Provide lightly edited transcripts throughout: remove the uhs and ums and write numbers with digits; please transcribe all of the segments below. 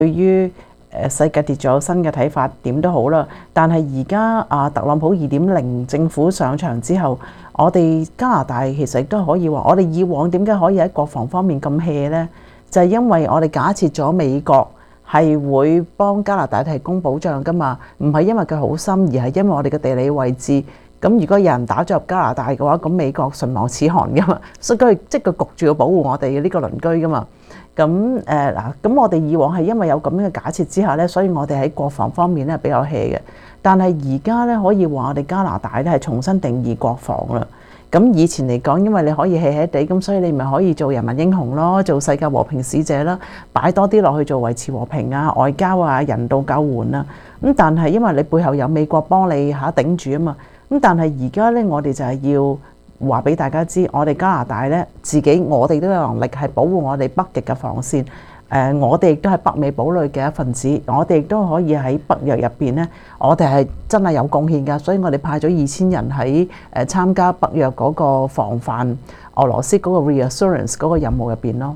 對於世界秩序有新嘅睇法，點都好啦。但係而家特朗普2.0政府上場之後，我哋加拿大其實亦都可以話，我哋以往點解可以喺國防方面咁 hea 呢？就係因為我哋假設咗美國係會幫加拿大提供保障㗎嘛，唔係因為佢好心，而係因為我哋嘅地理位置。咁如果有人打咗入加拿大嘅話，咁美國唇亡齒寒㗎嘛，所以佢即係佢焗住要保護我哋嘅呢個鄰居㗎嘛。咁咁我哋以往係因為有咁樣嘅假設之下呢，所以我哋喺國防方面呢比較 hea 嘅。但係而家呢，可以話我哋加拿大呢係重新定義國防啦。咁以前嚟講，因為你可以 hea 地，咁所以你咪可以做人民英雄咯，做世界和平使者啦，擺多啲落去做維持和平啊、外交啊、人道救援啊。咁但係因為你背後有美國幫你頂住啊嘛。咁但係而家呢，我哋就係要話俾大家知，我哋加拿大呢，我哋都有能力係保護我哋北極嘅防線。我哋亦都係北美堡壘嘅一份子，我哋亦都可以喺北約入邊呢，我哋係真係有貢獻㗎。所以我哋派咗2000人喺參加北約嗰個防範俄羅斯嗰個 reassurance 嗰個任務入邊咯。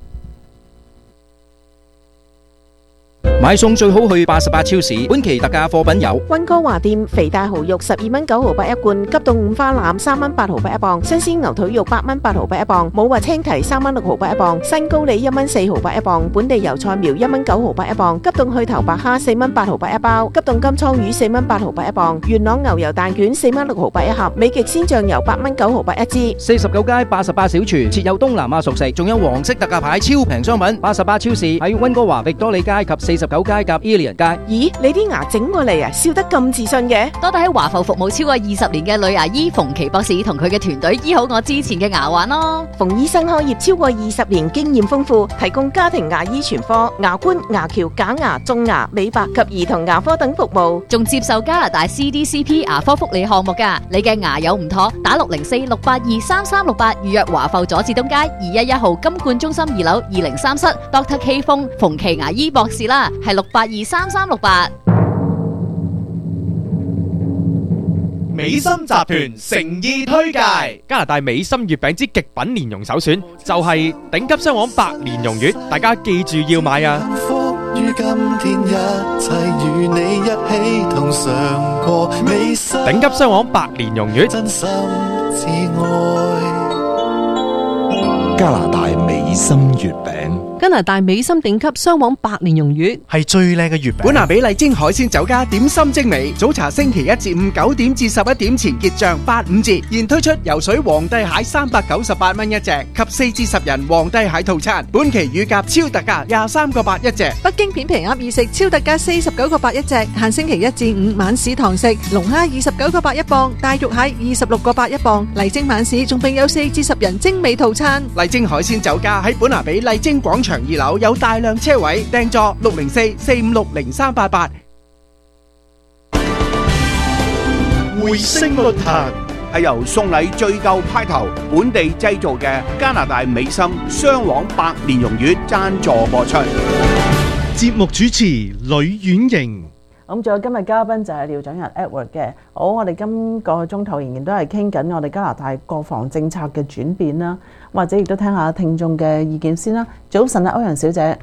買餸最好去88超市，本期特價貨品有溫哥華店肥大蠔肉12蚊9毫8一罐，急凍五花腩3蚊8毫8一磅，新鮮牛腿肉8蚊8毫8一磅，冇核青提3蚊6毫8一磅，新高麗1蚊4毫8一磅，本地油菜苗1蚊9毫8一磅，急凍去頭白蝦4蚊8毫8一包，急凍金槍魚4蚊8毫8一磅，元朗牛油蛋卷4蚊6毫8一盒，美極鮮醬油8蚊9毫8一支。 49街88小廚設有東南亞熟食，仲有黃色特價牌超平商品。88超市喺溫哥華域多利街及49街及 Ilian 街。 咦，你啲牙整過嚟啊，笑得咁自信嘅？ 多得喺華埠服務超過20年嘅女牙醫馮琪博士同佢嘅團隊醫好我之前嘅牙患咯。 馮醫生開業超過20年，經驗豐富，提供家庭牙醫全科、牙冠、牙橋、假牙、種牙、美白及兒童牙科等服務， 仲接受加拿大 CDCP 牙科福利項目㗎。你嘅牙有唔妥，打604-682-3368預約華埠佐治東街211號金冠中心2樓203室 Dr. K 馮馮琪牙醫博士啦，係682-3368。 美心集團誠意推介加拿大美心月餅之極品蓮蓉首選，就係頂級雙黃白蓮蓉月，大家記住要買啊！ 幸福於今天，一切與你一起同嘗過美心。 頂級雙黃白蓮蓉月， 真心至愛。加拿大美心月餅， 加拿大美心頂級雙黃白蓮蓉月係最靚嘅月餅。 本拿比麗晶海鮮酒家點心精美，早茶星期1至5 9點至11點前結賬85折，現推出游水皇帝蟹398蚊一隻及4至10人皇帝蟹套餐，本期乳鴿超特價23個8一隻。 北京片皮鴨意食超特價49個8一隻，限星期1至5晚市堂食，龍蝦29個8一磅，大肉蟹26個8一磅，麗晶晚市仲並有4至10人精美套餐。 麗晶海鮮酒家喺本拿比麗晶廣場2樓有大量車位，訂座604-456-0388。 回聲論壇係由送禮最夠派頭本地製造嘅加拿大美心雙黃白蓮蓉月贊助播出。 節目主持呂婉瑩。 咁仲有今日嘉賓就係廖長仁 Edward 嘅。好，我哋今個鐘頭仍然都係傾緊我哋加拿大國防政策嘅轉變啦，或者亦都聽下聽眾嘅意見先啦。早晨啊，歐陽小姐，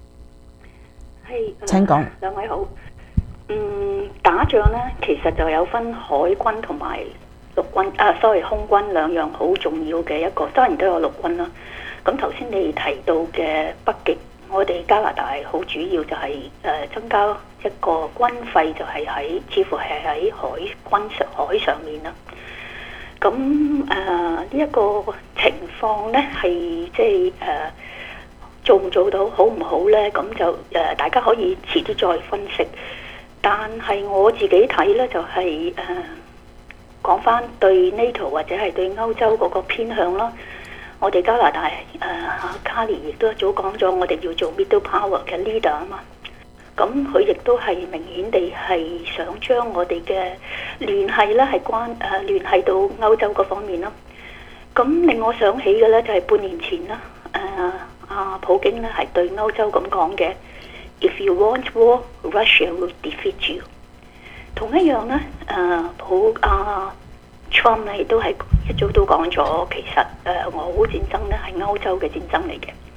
請講。 兩位好。打仗呢，其實就有分海軍同埋陸軍，空軍兩樣好重要嘅一個，當然都有陸軍啦。咁頭先你提到嘅北極，我哋加拿大好主要就係增加一個軍費，就係似乎係喺海上面啦。咁呢一個情況呢，係即係做唔做到好唔好呢？咁就大家可以遲啲再分析。但係我自己睇呢，就係講翻對 NATO 或者係對歐洲嗰個偏向啦。我哋加拿大卡尼亦都一早講咗，我哋要做 middle power 嘅 leader 啊嘛。咁佢亦都係明顯地係想將我哋嘅聯繫咧係聯繫到歐洲嗰方面咯。咁令我想起嘅咧就係半年前啦，普京咧係對歐洲咁講嘅。If you want war, Russia will defeat you。同一樣咧，Trump 咧亦都係一早都講咗，其實俄烏戰爭咧係歐洲嘅戰爭嚟嘅。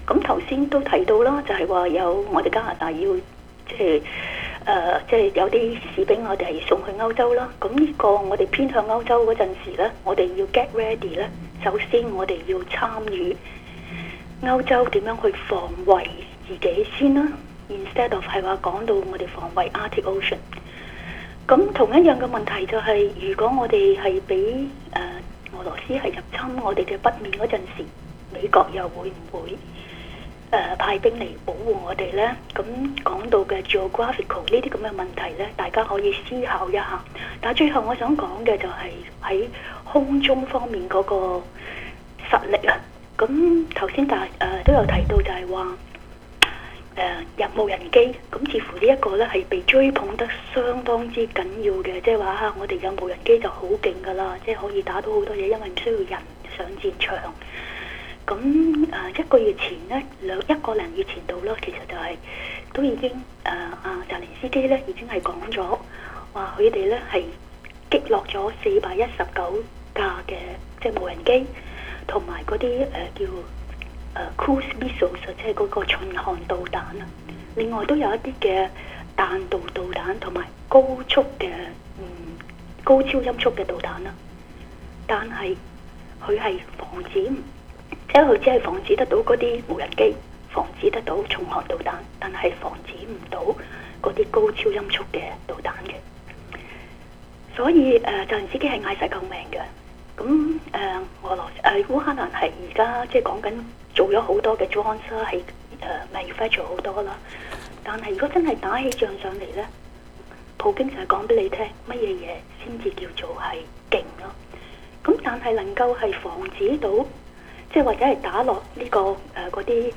咁頭先都提到啦，就係話有我哋加拿大要即係有啲士兵我哋係送去歐洲啦。咁呢個我哋偏向歐洲嗰陣時咧，我哋要 get ready 咧。首先我哋要參與歐洲點樣去防衛自己先啦。Instead of 係話講到我哋防衛 Arctic Ocean。咁同一樣嘅問題就係、是，如果我哋係俾俄羅斯係入侵我哋嘅北面嗰陣時，美國又會唔會派兵嚟保護我哋呢？咁講到嘅 geographical 呢啲咁嘅問題呢，大家可以思考一下。但係最後我想講嘅就係喺空中方面嗰個實力啊。咁頭先都有提到就係話入無人機，咁似乎呢一個呢係被追捧得相當之緊要嘅，即係話我哋有無人機就好勁㗎啦，即係可以打到好多嘢，因為唔需要人上戰場。咁一個月前呢，1個零月前到啦，其實就係、都已經澤連斯基呢已經係講咗話佢哋呢係擊落咗419架嘅即係無人機，同埋嗰啲叫cruise missiles， 即係嗰個巡航導彈啊。另外都有一啲嘅彈道導彈同埋高速嘅高超音速嘅導彈啦。但係佢係防止，即係佢只係防止得到嗰啲無人機，防止得到巡航導彈，但係防止唔到嗰啲高超音速嘅導彈嘅。所以澤連斯基係嗌晒救命嘅。咁烏克蘭係而家即係講緊做咗好多嘅 drones 啦，係manufacture 好多啦。但係如果真係打起仗上嚟呢，普京就係講俾你聽乜嘢嘢先至叫做係勁咯。咁但係能夠係防止到，即係或者係打落呢個嗰啲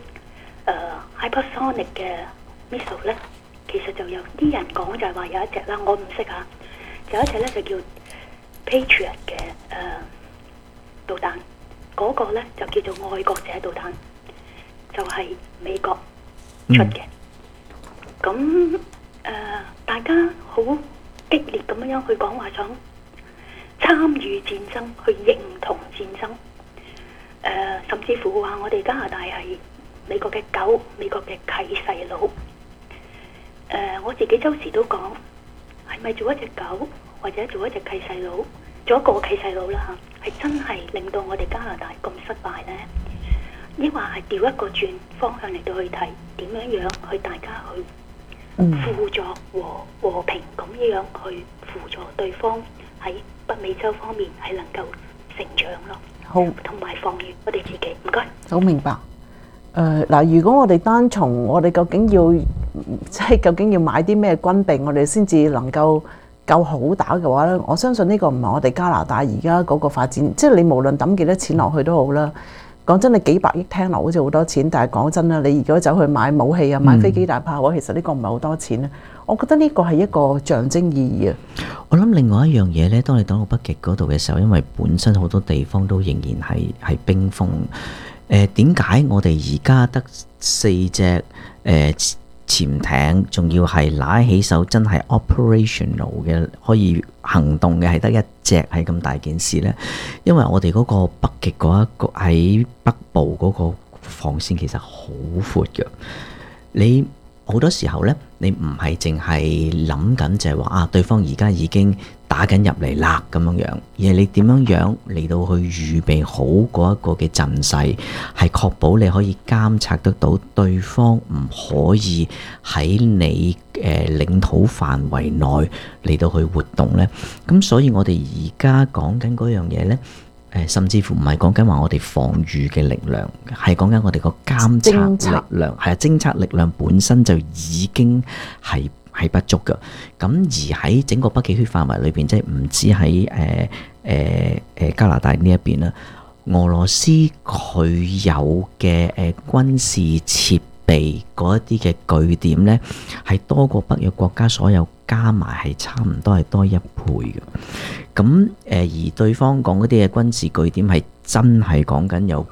hypersonic 嘅 missile 呢，其實就有啲人講就係話有一隻啦，我唔識啊，有一隻呢就叫 Patriot 嘅導彈，嗰個呢就叫做愛國者導彈，就係美國出嘅。咁大家好激烈咁樣去講話想參與戰爭，去認同戰爭，甚至乎話我哋加拿大係美國嘅狗，美國嘅契細佬。我自己周時都講，係咪做一隻狗或者做一隻契細佬，做一個契細佬啦嚇，係真係令到我哋加拿大咁失敗呢？抑或係調一個轉方向嚟到去睇，點樣去大家去輔助和平咁樣去輔助對方喺北美洲方面係能夠成長咯。好，同埋防禦我哋自己。唔該。 好明白。嗱，如果我哋單從我哋究竟要買啲咩軍備，我哋先至能夠夠好打嘅話咧，我相信呢個唔係我哋加拿大而家嗰個發展，即係你無論抌幾多錢落去都好啦。講真，你幾百億聽落好似好多錢，但係講真啦，你如果走去買武器啊、買飛機大炮嘅話，其實呢個唔係好多錢啊。我覺得呢個係一個象徵意義啊。 我諗另外一樣嘢呢，當你到到北極嗰度嘅時候，因為本身好多地方都仍然係冰封。點解我哋而家得4隻潛艇，仲要係拿起手真係 operational 嘅可以行動嘅，係得一隻，係咁大件事呢？因為我哋嗰個北極嗰一個喺北部嗰個防線其實好闊嘅，你好多時候呢，你唔係淨係諗緊就係話對方而家已經打緊入嚟啦咁樣樣，而係你點樣樣嚟到去預備好嗰一個嘅陣勢，係確保你可以監察得到對方唔可以喺你領土範圍內嚟到去活動呢。咁所以我哋而家講緊嗰樣嘢呢，甚至乎唔係講緊話我哋防禦嘅力量，係講緊我哋個監察力量，係偵測力量本身就已經係不足嘅。咁而喺整個北極圈範圍裏邊，即係唔止喺加拿大呢一邊啦，俄羅斯佢有嘅軍事設備嗰一啲嘅據點呢，係多過北約國家所有加埋係差唔多係多1倍嘅。咁而對方講嗰啲嘅軍事據點係真係講緊有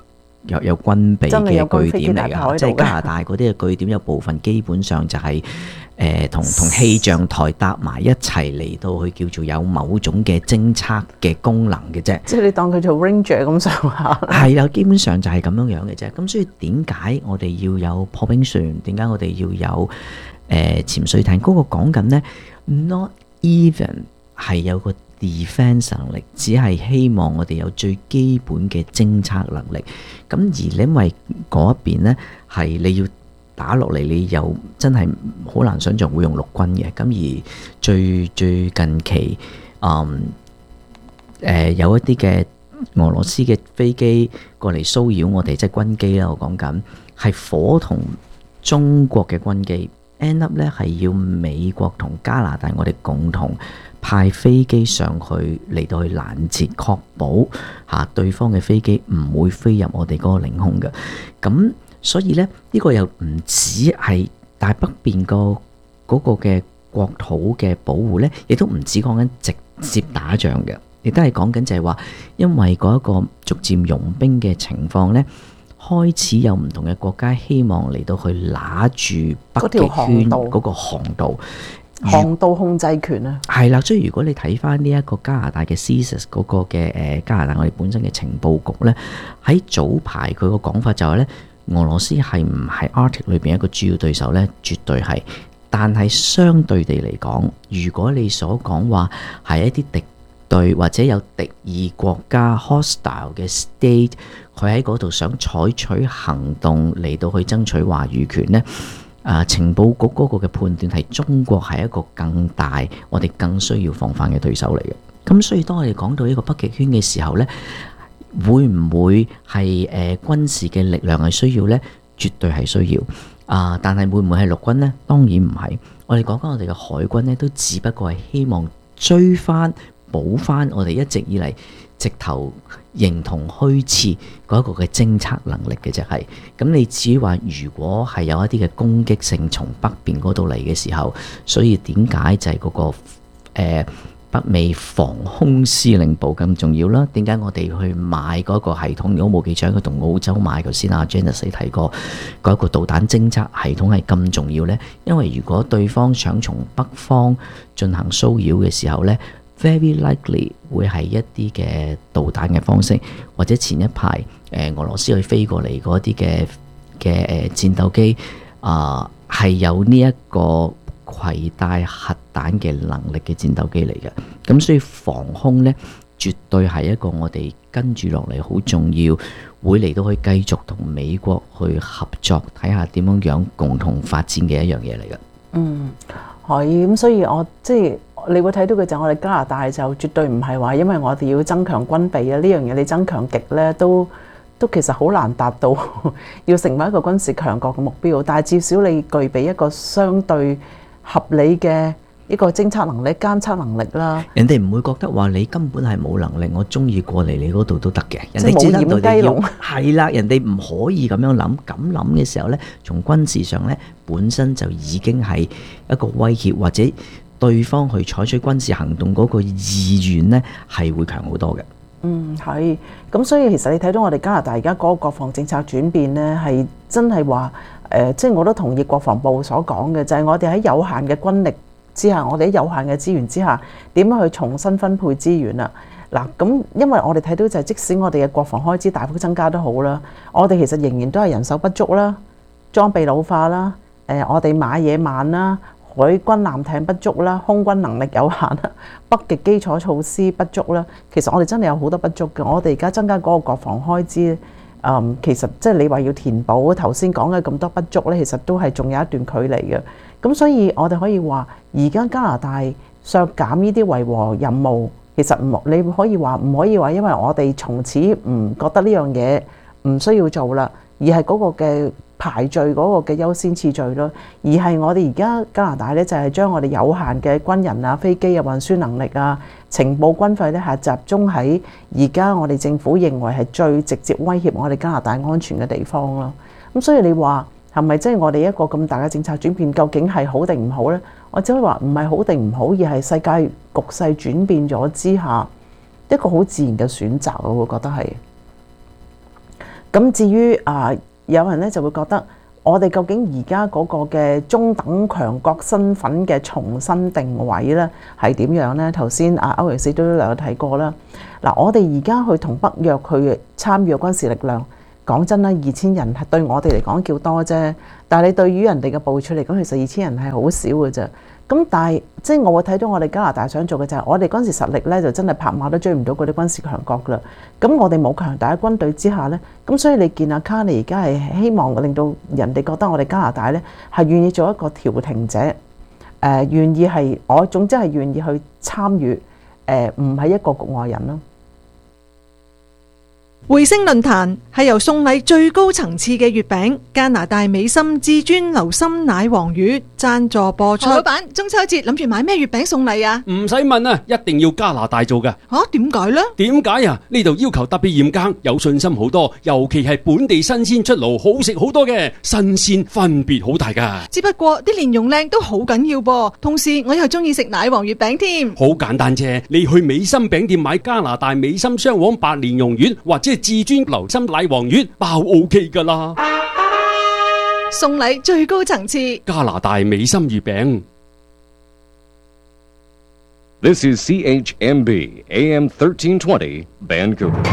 有軍備真係有嘅據點嚟軍飛機大炮喺度㗎，即係嘅加拿大嗰啲嘅據點有部分基本上就係、同氣象台搭埋一齊嚟到去叫做有某種嘅偵測嘅功能嘅啫。 即係你當佢做 ranger 咁上下。 係啦，基本上就係咁樣樣嘅啫。咁所以點解我哋要有破冰船？點解我哋要有潛水艇？嗰、個講緊呢 not even 係有個 defense 能力，只係希望我哋有最基本嘅偵測能力。咁而因為嗰一邊呢，係你要打落嚟，你又真係好難想像會用陸軍嘅。咁而最近期有一啲嘅俄羅斯嘅飛機過嚟騷擾我哋，即係軍機啦。我講緊係夥同中國嘅軍機 end up 咧，係要美國同加拿大我哋共同派飛機上去嚟到去攔截，確保對方嘅飛機唔會飛入我哋嗰個領空嘅。咁所以咧，呢個又唔止係大北邊嗰個嘅國土嘅保護咧，亦都唔止講緊直接打仗嘅，亦都係講緊就係話，因為嗰一個逐漸融冰嘅情況咧，開始有唔同嘅國家希望嚟到去拿住北極圈嗰個航道。 航道控制權啊， 係啦，所以如果你睇翻呢一個加拿大嘅 CSIS 嗰個嘅加拿大我哋本身嘅情報局咧，喺早排佢個講法就係咧，俄羅斯係唔係 Arctic 裏邊一個主要對手咧？絕對係，但係相對地嚟講，如果你所講話係一啲敵對或者有敵意國家 hostile 嘅 state， 佢喺嗰度想採取行動嚟到去爭取話語權咧。情報局嗰個嘅判斷係中國係一個更大，我哋更需要防範嘅對手嚟嘅。咁所以當我哋講到呢個北極圈嘅時候呢，會唔會係軍事嘅力量係需要呢？絕對係需要。但係會唔會係陸軍呢？當然唔係。我哋講緊我哋嘅海軍呢，都只不過係希望追翻、補翻我哋一直以嚟直頭形同虛設嗰一個嘅偵測能力嘅啫，係咁。你至於話如果係有一啲嘅攻擊性從北邊嗰度嚟嘅時候，所以點解就係嗰個北美防空司令部咁重要啦？點解我哋去買嗰個系統？如果冇記錯，佢同澳洲買，頭先阿 Janice 提過嗰一個導彈偵測系統係咁重要呢？因為如果對方想從北方進行騷擾嘅時候呢，very likely 會係一啲嘅導彈嘅方式，或者前一排俄羅斯去飛過嚟嗰啲嘅戰鬥機係有呢一個攜帶核彈嘅能力嘅戰鬥機嚟嘅。咁所以防空呢，絕對係一個我哋跟住落嚟好重要，會嚟到去繼續同美國去合作，睇下點樣樣共同發展嘅一樣嘢嚟嘅。 係咁，所以我即係。你會睇到嘅就係我哋加拿大就絕對唔係話，因為我哋要增強軍備啊，呢樣嘢你增強極咧都其實好難達到要成為一個軍事強國嘅目標。但係至少你具備一個相對合理嘅一個偵測能力、監測能力啦。 人哋唔會覺得話你根本係冇能力，我中意過嚟你嗰度都得嘅。人哋即係冇掩雞籠。 係啦，人哋唔可以咁樣諗。咁諗嘅時候咧，從軍事上咧本身就已經係一個威脅，或者對方去採取軍事行動嗰個意願呢，係會強好多嘅。 係。咁所以其實你睇到我哋加拿大而家嗰個國防政策轉變呢，係真係話即係我都同意國防部所講嘅，就係我哋喺有限嘅軍力之下，我哋喺有限嘅資源之下，點樣去重新分配資源啊？嗱，咁因為我哋睇到就係即使我哋嘅國防開支大幅增加都好啦，我哋其實仍然都係人手不足啦，裝備老化啦，我哋買嘢慢啦。海軍艦艇不足啦，空軍能力有限啦，北極基礎措施不足啦。其實我哋真係有好多不足嘅。我哋而家增加嗰個國防開支，其實即係你話要填補頭先講嘅咁多不足咧，其實都係仲有一段距離嘅。咁所以我哋可以話，而家加拿大削減呢啲維和任務，其實你可以話唔可以話，因為我哋從此唔覺得呢樣嘢唔需要做啦，而係嗰個嘅排序嗰個嘅優先次序咯，而係我哋而家加拿大咧就係將我哋有限嘅軍人啊、飛機啊、運輸能力啊、情報軍費咧係集中喺而家我哋政府認為係最直接威脅我哋加拿大安全嘅地方咯。咁所以你話係咪即係我哋一個咁大嘅政策轉變，究竟係好定唔好呢？我只可以話唔係好定唔好，而係世界局勢轉變咗之下一個好自然嘅選擇，我會覺得係。 咁至於有人咧就會覺得，我哋究竟而家嗰個嘅中等強國身份嘅重新定位咧係點樣呢？頭先歐陽士都有提過啦。嗱，我哋而家去同北約去參與嘅軍事力量，講真啦，2000人係對我哋嚟講叫多啫，但係你對於人哋嘅部署嚟講，其實2000人係好少嘅啫。咁但係即係我會睇到我哋加拿大想做嘅就係，我哋嗰陣時實力咧就真係拍馬都追唔到嗰啲軍事強國噶啦。咁我哋冇強大嘅軍隊之下咧，咁所以你見阿卡尼而家係希望令到人哋覺得我哋加拿大咧係願意做一個調停者，願意係總之係願意去參與，唔係一個局外人咯。 匯星論壇係由送禮最高層次嘅月餅加拿大美心至尊流心奶黃魚贊助播出。何老闆，中秋節諗住買咩月餅送禮啊？ 唔使問啊，一定要加拿大做㗎。 點解呢？ 點解啊？呢度要求特別嚴格，有信心好多，尤其係本地新鮮出爐，好食好多嘅，新鮮分別好大㗎。 只不過啲蓮蓉靚都好緊要噃，同時我又中意食奶黃月餅添。 好簡單啫，你去美心餅店買加拿大美心雙黃白蓮蓉月或者至尊流心奶黃月包 OK 噶啦， 送禮最高層次， 加拿大美心月餅。 This is CHMB AM 1320 Vancouver。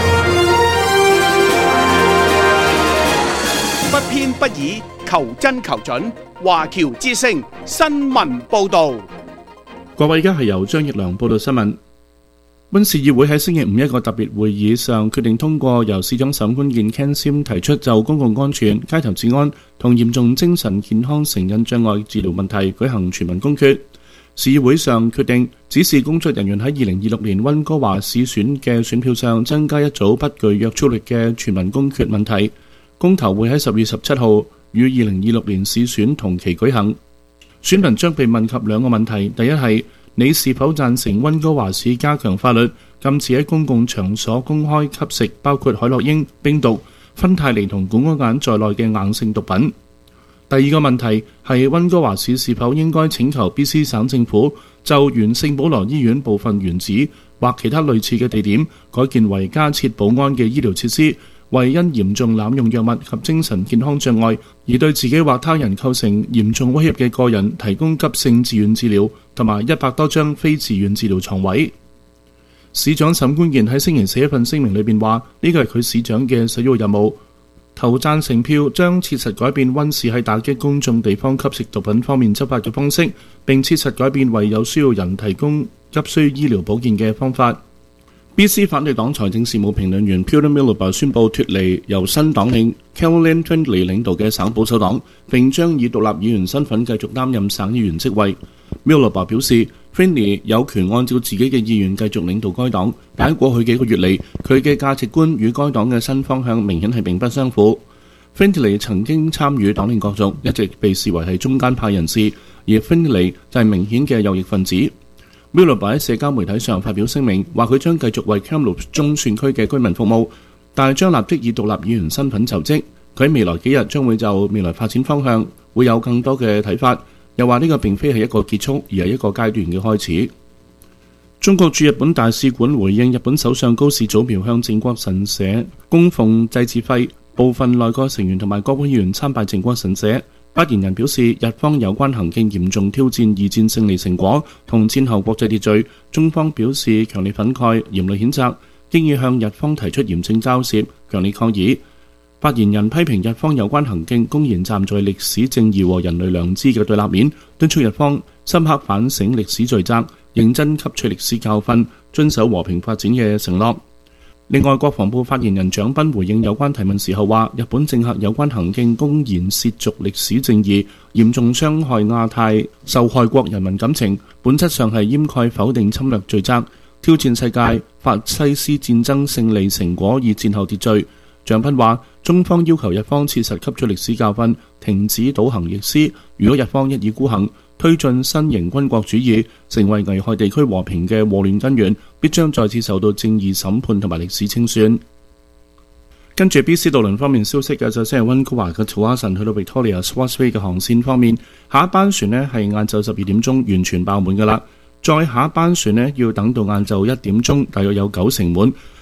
不偏不倚，求真求準，華僑之聲新聞報導。 各位，而家係由張奕良報道新聞。溫市議會喺星期五一個特別會議上決定通過由市長沈關健 Ken Sim 提出就公共安全、街頭治安同嚴重精神健康成癮障礙治療問題舉行全民公決。市議會上決定指示工作人員喺2026年溫哥華市選嘅選票上增加一組不具約束力嘅全民公決問題。公投會喺10月17號與2026年市選同期舉行。選民將被問及兩個問題，第一係你是否贊成溫哥華市加強法律，禁止喺公共場所公開吸食包括海洛因、冰毒、芬太尼同谷氨鹼在內嘅硬性毒品？第二個問題係溫哥華市是否應該請求 BC 省政府就原聖保羅醫院部分原址或其他類似嘅地點改建為加設保安嘅醫療設施，為因嚴重濫用藥物及精神健康障礙而對自己或他人構成嚴重威脅嘅個人提供急性自願治療同埋100多張非自願治療床位。市長沈關健喺星期四一份聲明裏邊話，呢個係佢市長嘅首要任務。投贊成票將切實改變溫市喺打擊公眾地方吸食毒品方面執法嘅方式，並切實改變為有需要人提供急需醫療保健嘅方法。BC 反對黨財政事務評論員 Peter Miliband 宣布脫離由新黨領 Caroline Findlay 領導嘅省保守黨，並將以獨立議員身份繼續擔任省議員職位。Miliband 表示 Findlay 有權按照自己嘅意願繼續領導該黨，但喺過去幾個月嚟，佢嘅價值觀與該黨嘅新方向明顯係並不相符。Findlay 曾經參與黨領角逐，一直被視為係中間派人士，而 Findlay 就係明顯嘅右翼分子。Miliband 喺社交媒體上發表聲明，話佢將繼續為 Kamloops 中選區嘅居民服務，但係將立即以獨立議員身份就職。佢喺未來幾日將會就未來發展方向會有更多嘅睇法，又話呢個並非係一個結束，而係一個階段嘅開始。中國駐日本大使館回應日本首相高市早苗向靖國神社供奉祭祀費，部分內閣成員同埋國會議員參拜靖國神社。發言人表示，日方有關行徑嚴重挑戰二戰勝利成果同戰後國際秩序，中方表示強烈憤慨、嚴厲譴責，經已向日方提出嚴正交涉，強烈抗議。發言人批評日方有關行徑公然站在歷史正義和人類良知嘅對立面，敦促日方深刻反省歷史罪責，認真吸取歷史教訓，遵守和平發展嘅承諾。另外，國防部發言人蔣斌回應有關提問時候話，日本政客有關行徑公然褻瀆歷史正義，嚴重傷害亞太受害國人民感情，本質上係掩蓋否定侵略罪責，挑戰世界法西斯戰爭勝利成果以戰後秩序。蔣斌話，中方要求日方切實吸取歷史教訓，停止倒行逆施。如果日方一意孤行，推進新型軍國主義，成為危害地區和平嘅禍亂根源，必將再次受到正義審判同埋歷史清算。跟住 BC 渡輪方面消息嘅就係溫哥華嘅 Tsawwassen 去到 Victoria Swartz Bay 嘅航線方面，下一班船呢係晏晝12點鐘完全爆滿㗎啦，再下一班船呢要等到晏晝1點鐘，大約有90成滿。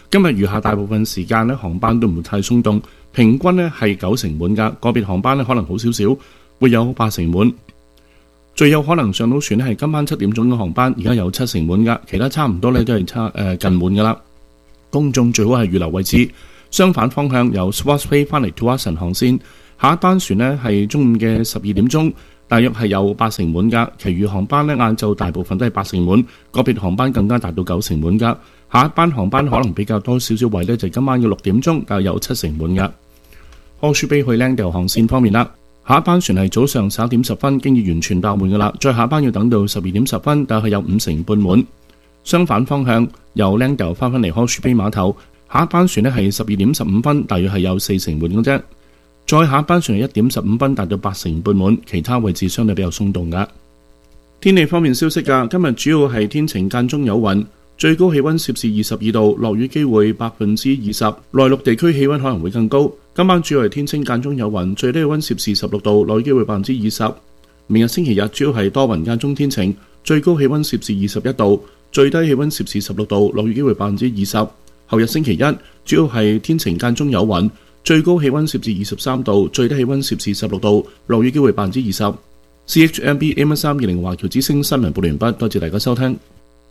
今日餘下大部分時間呢，航班都唔會太鬆動，平均呢係90%滿㗎，個別航班呢可能好少少，會有80%滿。最有可能上到船呢係今晚7點鐘嘅航班，而家有70%滿㗎，其他差唔多呢都係近滿㗎啦。公眾最好係預留位置。相反方向由 Swansea 翻嚟 Tuason 航線，下一班船呢係中午嘅12點鐘，大約係有80%滿㗎。其餘航班呢晏晝大部分都係80%滿，個別航班更加達到90%滿㗎。下一班航班可能比較多少少位呢，就係今晚嘅6點鐘，但係有70%滿㗎。Horseshoe Bay 去 Langdale 航線方面啦，下一班船係早上11點10分，經已完全爆滿㗎啦，再下班要等到12點10分，但係有50%半滿。相反方向由 Langdale 翻嚟 Horseshoe Bay 碼頭，下一班船呢係12點15分，大約係有40%滿嘅啫。再下一班船係1點15分，達到80%半滿，其他位置相對比較鬆動㗎。天氣方面消息㗎，今日主要係天晴間中有雲，最高氣溫攝氏22度，落雨機會20%，內陸地區氣溫可能會更高。今晚主要係天晴間中有雲，最低氣溫攝氏16度，落雨機會20%。明日星期日主要係多雲間中天晴，最高氣溫攝氏21度，最低氣溫攝氏16度，落雨機會20%。後日星期一主要係天晴間中有雲，最高氣溫攝氏23度，最低氣溫攝氏16度，落雨機會20%。CHMB AM320華僑之聲新聞報完畢，多謝大家收聽。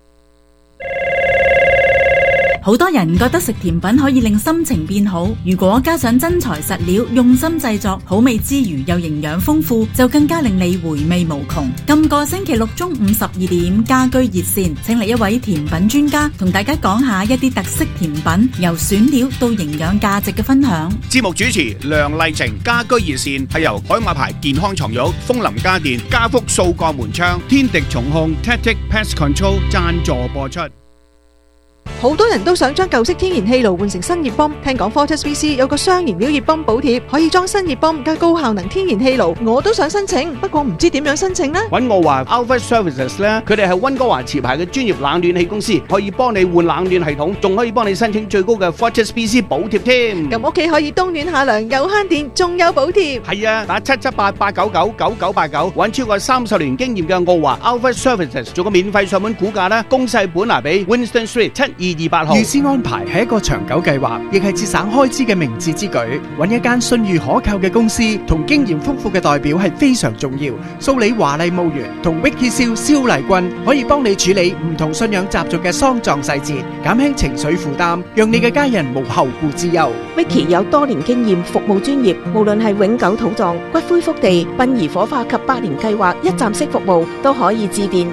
好多人覺得食甜品可以令心情變好，如果加上真材實料，用心製作，好味之餘又營養豐富，就更加令你回味無窮。今個星期六中午12點，家居熱線請嚟一位甜品專家，同大家講下一啲特色甜品，由選料到營養價值嘅分享。 節目主持梁麗晴，家居熱線係由海馬牌健康床褥、楓林家電、家福掃鋼門窗、天敵重控、Tactic Pest Control 贊助播出。 好多人都想將舊式天然氣爐換成新熱泵，聽講 Fortis VC 有個雙燃料熱泵補貼，可以裝新熱泵加高效能天然氣爐，我都想申請，不過唔知點樣申請呢？ 揾我話 Alpha Services 咧，佢哋係溫哥華持牌嘅專業冷暖氣公司，可以幫你換冷暖系統，仲可以幫你申請最高嘅 Fortis VC 補貼添。 咁屋企可以冬暖夏涼，又慳電，仲有補貼。 係啊，打778-899-9989，揾超過30年經驗嘅澳華 Alpha Services 做個免費上門估價啦，公細本拿俾 Winston Street 7228號。 預先安排係一個長久計劃，亦係節省開支嘅明智之舉。揾一間信譽可靠嘅公司同經驗豐富嘅代表係非常重要。蘇里華麗墓園同 Vicky 蕭麗君可以幫你處理唔同信仰習俗嘅喪葬細節，減輕情緒負擔，讓你嘅家人無後顧之憂。 Vicky 有多年經驗，服務專業，無論係永久土葬、骨灰福地、殯儀火化及百年計劃一站式服務，都可以致電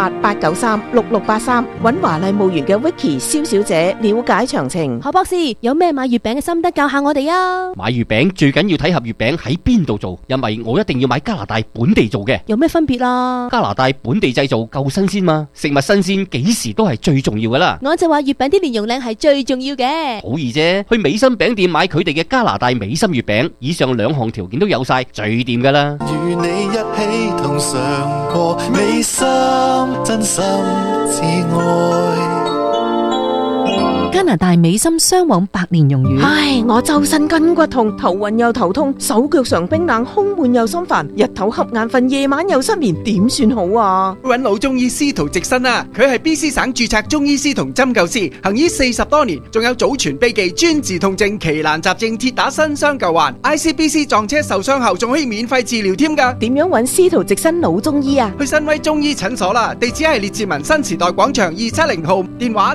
778-893-6683，揾華麗墓園嘅 Vicky 蕭小姐了解詳情。 何博士，有咩買月餅嘅心得教下我哋啊？ 買月餅最緊要睇盒月餅喺邊度做，因為我一定要買加拿大本地做嘅。 有咩分別啊？ 加拿大本地製造夠新鮮嘛，食物新鮮幾時都係最重要噶啦。 我就話月餅啲蓮蓉靚係最重要嘅。 好易啫，去美心餅店買佢哋嘅加拿大美心月餅，以上2項條件都有晒，最掂噶啦。 與你一起同嘗過美心，真心至愛。 加拿大美心雙黃百年榕園。 唉，我周身筋骨痛，頭暈又頭痛，手腳常冰冷，胸悶又心煩，日頭瞌眼瞓，夜晚又失眠，點算好啊？ 揾老中醫司徒直新啊，佢係 BC 省註冊中醫師同針灸師，行醫40多年，仲有祖傳秘技專治痛症、奇難雜症，鐵打新傷舊患。ICBC 撞車受傷後仲可以免費治療添噶。 點樣揾司徒直新老中醫啊？ 去新威中醫診所啦，地址係列治文新時代廣場270號，電話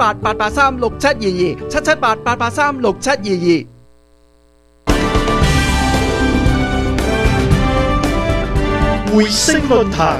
778-883-6722，778-883-6722。 回聲論壇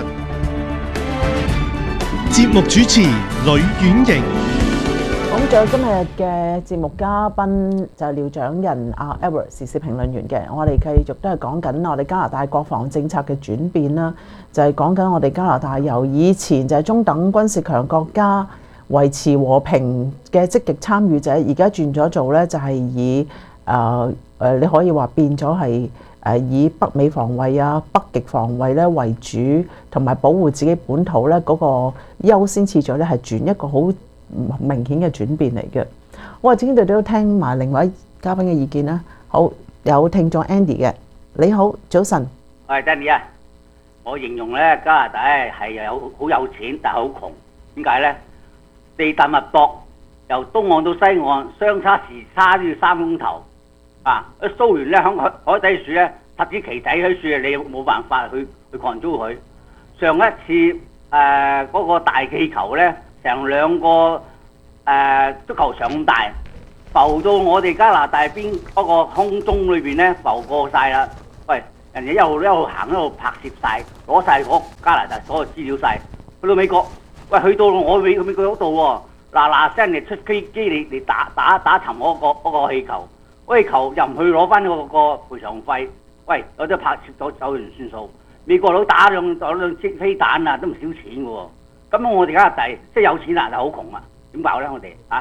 節目主持呂婉瑩。 咁仲有今日嘅節目嘉賓就係廖長仁阿 Edward 時事評論員嘅，我哋繼續都係講緊我哋加拿大國防政策嘅轉變啦，就係講緊我哋加拿大由以前就係中等軍事強國家維持和平嘅積極參與者，而家轉咗做咧就係以你可以話變咗係以北美防衛啊、北極防衛咧為主，同埋保護自己本土咧嗰個優先次序咧係轉一個好明顯嘅轉變嚟嘅。我哋今日都聽埋另外嘉賓嘅意見啦。好，有聽眾 Andy 嘅，你好，早晨。 我係 Danny 啊，我形容咧加拿大係好有錢，但係好窮。點解咧？地大物博， 由東岸到西岸相差時差都要3鐘頭啊！蘇聯咧響海底樹咧插支旗仔喺樹，你冇辦法去 control 佢。上一次嗰個大氣球咧，成2個足球場咁大，浮到我哋加拿大邊嗰個空中裏邊咧，浮過晒啦。喂，人哋一路行一路拍攝晒，攞晒嗰加拿大所有資料晒，去到美國，喂，去到我美國嗰度喎，嗱聲嚟出飛機嚟打沉嗰個氣球，嗰氣球又唔去攞翻嗰個賠償費，喂，有啲拍攝咗走完算數。美國佬打兩支飛彈啊，都唔少錢嘅喎。咁我哋加拿大即係有錢啊，就好窮啊，點搞咧？我哋啊？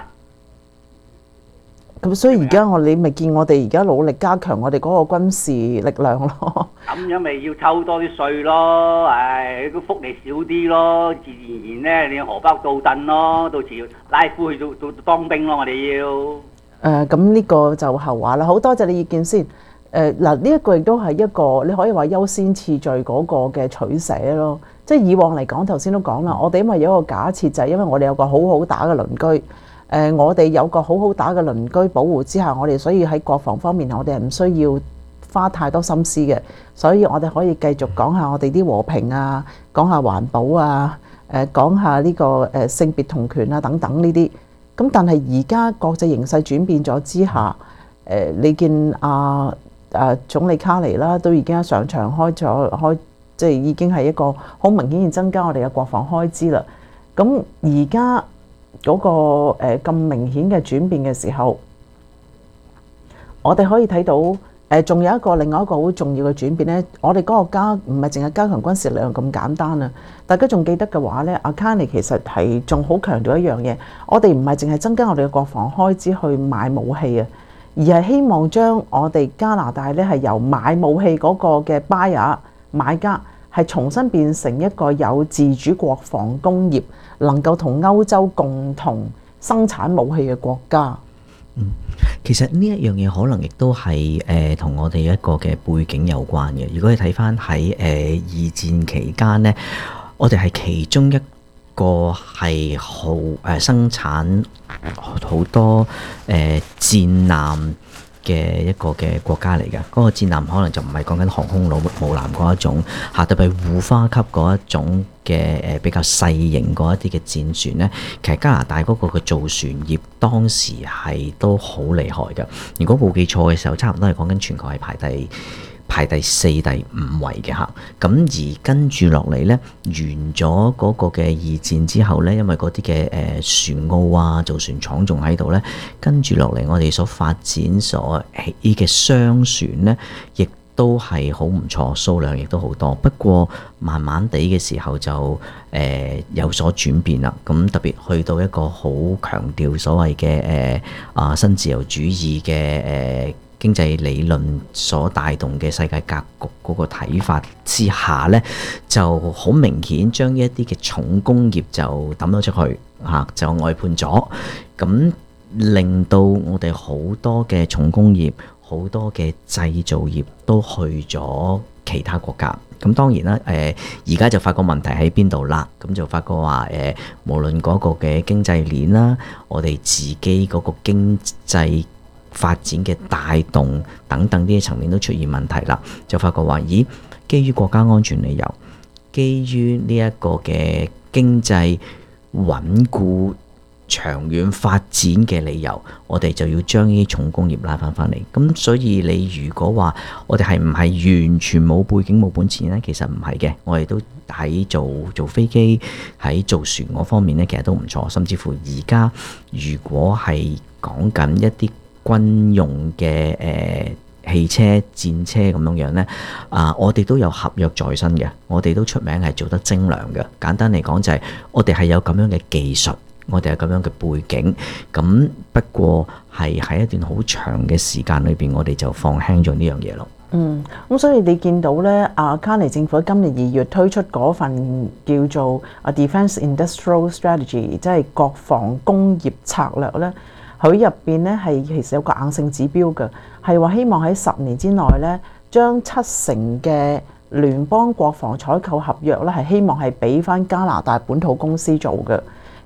咁所以而家你咪見我哋而家努力加強我哋嗰個軍事力量咯。 咁樣咪要抽多啲稅咯，個福利少啲咯，自然咧你荷包到燉咯，到時拉夫去做當兵咯，我哋要。 咁呢個就後話啦。好多謝你意見先。嗱，呢一個亦都係一個你可以話優先次序嗰個嘅取捨咯。即係以往嚟講，頭先都講啦，我哋因為有一個假設就係因為我哋有個好好打嘅鄰居。我哋有個好好打嘅鄰居保護之下，我哋所以喺國防方面，我哋係唔需要花太多心思嘅，所以我哋可以繼續講下我哋啲和平啊，講下環保啊，講下呢個性別同權啊等等呢啲。咁但係而家國際形勢轉變咗之下，你見總理卡尼啦，都已經上場開，即係已經係一個好明顯增加我哋嘅國防開支啦。咁而家嗰個咁明顯嘅轉變嘅時候，我哋可以睇到仲有另外一個好重要嘅轉變呢。我哋嗰個唔係淨係加強軍事力量咁簡單啊！大家仲記得嘅話呢，阿卡尼其實係仲好強調一樣嘢，我哋唔係淨係增加我哋嘅國防開支去買武器啊，而係希望將我哋加拿大呢係由買武器嗰個嘅 buyer 買家，係重新變成一個有自主國防工業，能夠同歐洲共同生產武器嘅國家。 其實呢一樣嘢可能亦都係同我哋一個嘅背景有關嘅。如果你睇翻喺二戰期間呢，我哋係其中一個係好生產好多戰艦嘅一個嘅國家嚟嘅。嗰個戰艦可能就唔係講緊航空母艦嗰一種，特別係護花級嗰一種嘅比較細型嗰一啲嘅戰船呢。其實加拿大嗰個嘅造船業當時係都好厲害嘅。如果冇記錯嘅時候，差唔多係講緊全球係排第4、第5位嘅嚇。咁而跟住落嚟呢，完咗嗰個嘅二戰之後呢，因為嗰啲嘅船澳啊、造船廠仲喺度呢，跟住落嚟我哋所發展所起嘅商船呢，亦都係好唔錯，數量亦都好多。不過慢慢地嘅時候就有所轉變啦。咁特別去到一個好強調所謂嘅新自由主義嘅經濟理論所帶動嘅世界格局嗰個睇法之下呢，就好明顯將一啲嘅重工業就抌咗出去嚇，就外判咗，咁令到我哋好多嘅重工業、好多嘅製造業都去咗其他國家。咁當然啦，而家就發覺問題喺邊度啦，咁就發覺話無論嗰個嘅經濟鏈啦，我哋自己嗰個經濟發展嘅帶動等等呢啲層面都出現問題啦，就發覺話咦，基於國家安全理由，基於呢一個嘅經濟穩固長遠發展嘅理由，我哋就要將呢啲重工業拉翻嚟。咁所以你如果話我哋係唔係完全冇背景冇本錢呢？其實唔係嘅，我哋都喺做飛機，喺做船嗰方面呢，其實都唔錯。甚至乎而家如果係講緊一啲軍用嘅汽車、戰車咁樣呢，我哋都有合約在身嘅，我哋都出名係做得精良嘅。簡單嚟講就係我哋係有咁樣嘅技術，我哋有咁樣嘅背景。咁不過係喺一段好長嘅時間裏邊，我哋就放輕咗呢樣嘢咯。 咁所以你見到呢，卡尼政府今年2月推出嗰份叫做 Defence Industrial Strategy， 即係國防工業策略呢。佢入邊咧係其實有個硬性指標嘅，係話希望喺10年之內咧，將70%嘅聯邦國防採購合約咧係希望係俾翻加拿大本土公司做嘅。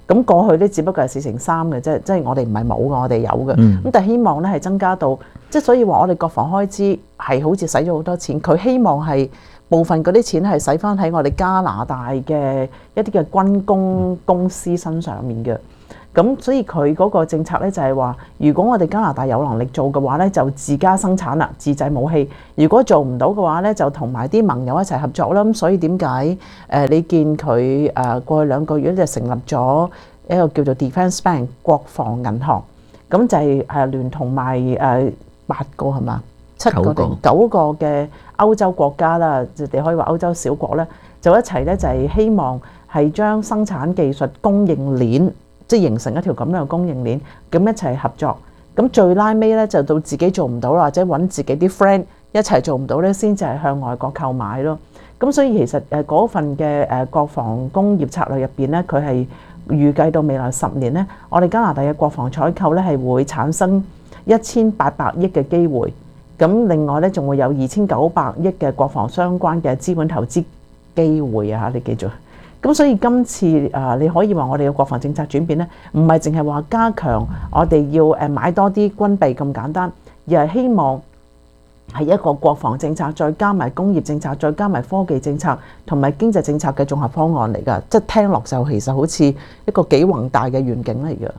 咁過去咧只不過係4/3嘅啫，即係我哋唔係冇嘅，我哋有嘅。 嗯咁但係希望咧係增加到，即係所以話我哋國防開支係好似使咗好多錢，佢希望係部分嗰啲錢係使翻喺我哋加拿大嘅一啲嘅軍工公司身上面嘅。咁所以佢嗰個政策咧就係話，如果我哋加拿大有能力做嘅話咧，就自家生產啦，自製武器；如果做唔到嘅話咧，就同埋啲盟友一齊合作啦。咁所以點解你見佢過去2個月就成立咗一個叫做 Defence Bank 國防銀行，咁就係聯同埋8個係嘛7個定9個嘅歐洲國家啦，你可以話歐洲小國咧，就一齊咧就係希望係將生產技術供應鏈，即係形成一條咁樣嘅供應鏈，咁一齊合作。咁最拉尾咧就到自己做唔到啦，或者揾自己啲 friend 一齊做唔到咧，先至係向外國購買咯。咁所以其實嗰份嘅國防工業策略入邊咧，佢係預計到未來10年咧，我哋加拿大嘅國防採購咧係會產生1800億嘅機會。咁另外咧仲會有2900億嘅國防相關嘅資本投資機會啊！你記住。咁所以今次你可以話我哋嘅國防政策轉變咧，唔係淨係話加強我哋要買多啲軍備咁簡單，而係希望係一個國防政策，再加埋工業政策，再加埋科技政策同埋經濟政策嘅綜合方案嚟㗎。即係聽落就其實好似一個幾宏大嘅願景嚟㗎。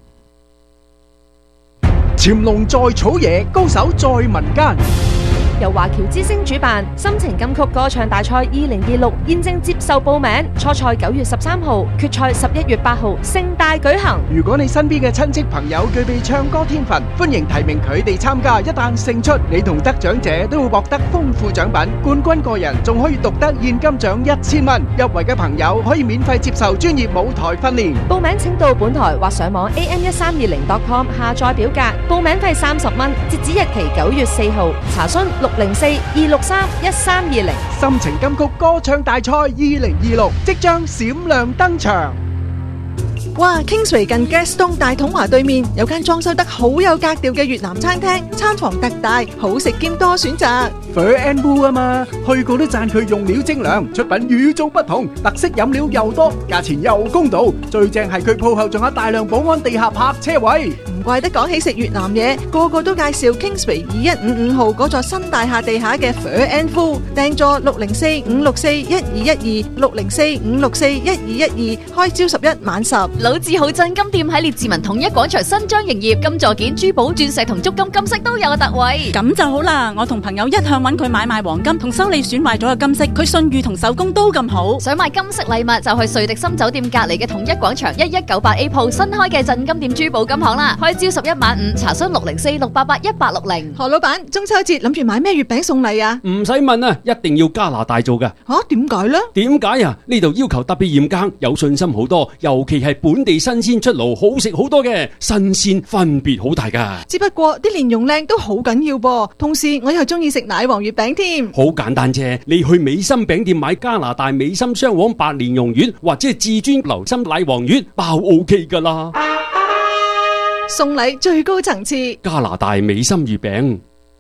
潛龍在草野，高手在民間。 由華僑之星主辦心情金曲歌唱大賽2026現正接受報名，初賽9月13號，決賽11月8號，盛大舉行。 如果你身邊嘅親戚朋友具備唱歌天分，歡迎提名佢哋參加。一旦勝出，你同得獎者都會獲得豐富獎品，冠軍個人仲可以獨得現金獎1000蚊。入圍嘅朋友可以免費接受專業舞台訓練。 報名請到本台或上網 am1320.com 下載表格，報名費30蚊，截止日期9月4號。查詢604-263-1320。 心情金曲歌唱大賽2026即將閃亮登場。 哇 Kingsway 近 Gaston 大統華對面有間裝修得好有格調嘅越南餐廳，餐房特大，好食兼多選擇。 Fur and Wool 啊嘛，去過都讚佢用料精良，出品與眾不同，特色飲料又多，價錢又公道，最正係佢鋪後仲有大量保安地下泊車位。 唔怪得講起食越南嘢，個個都介紹 Kingsway 2155號嗰座新大廈地下嘅 Fur and Wool， 訂座604-564-1212 604-564-1212，開朝11晚10。 老字號振金店喺列治文統一廣場新張營業，金座件、珠寶、鑽石同足金金飾都有特惠。 咁就好啦，我同朋友一向揾佢買賣黃金同修理損壞咗嘅金飾，佢信譽同手工都咁好。 想買金飾禮物就去瑞迪森酒店隔離嘅統一廣場1198A 鋪新開嘅振金店珠寶金行啦，開朝11晚5，查詢604-688-1860。 何老闆，中秋節諗住買咩月餅送禮啊？ 唔使問啊，一定要加拿大做㗎。 點解呢？ 點解啊？呢度要求特別嚴格，有信心好多，尤其係本地新鮮出爐，好食好多嘅，新鮮分別好大噶。 只不過啲蓮蓉靚都好緊要噃，同時我又中意食奶黃月餅添。 好簡單啫，你去美心餅店買加拿大美心雙黃白蓮蓉月，或者係至尊流心奶黃月，包 OK 噶啦。 送禮最高層次， 加拿大美心月餅。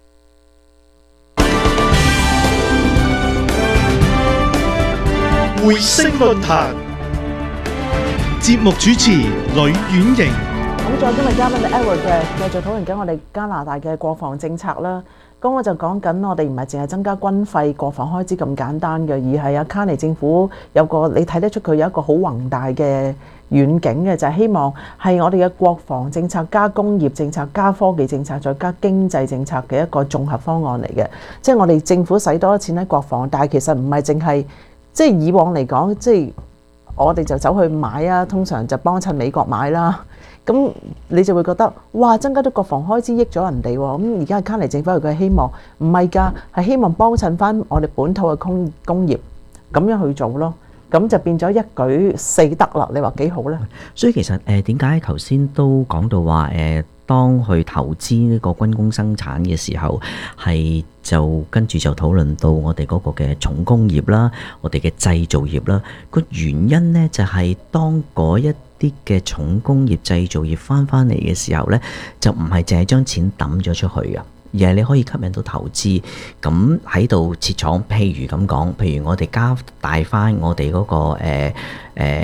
回聲論壇節目主持呂婉瑩。 咁再今日嘉賓嘅 Edward 嘅繼續討論緊我哋加拿大嘅國防政策啦。咁我就講緊我哋唔係淨係增加軍費、國防開支咁簡單嘅，而係卡尼政府有個你睇得出佢有一個好宏大嘅遠景嘅，就係希望係我哋嘅國防政策加工業政策加科技政策再加經濟政策嘅一個綜合方案嚟嘅。即係我哋政府使多錢喺國防，但係其實唔係淨係即係以往嚟講，即係我哋就走去買啊，通常就幫襯美國買啦。咁你就會覺得哇，增加咗國防開支益咗人哋喎。咁而家卡尼政府佢希望唔係㗎，係希望幫襯翻我哋本土嘅工業咁樣去做咯。咁就變咗一舉四得啦。你話幾好呢？ 所以其實點解頭先都講到話當去投資呢個軍工生產嘅時候，係就跟住就討論到我哋嗰個嘅重工業啦，我哋嘅製造業啦。個原因呢，就係當嗰一啲嘅重工業製造業翻嚟嘅時候呢，就唔係淨係將錢抌咗出去啊，而係你可以吸引到投資，咁喺度設廠。譬如咁講，譬如我哋加大翻我哋嗰個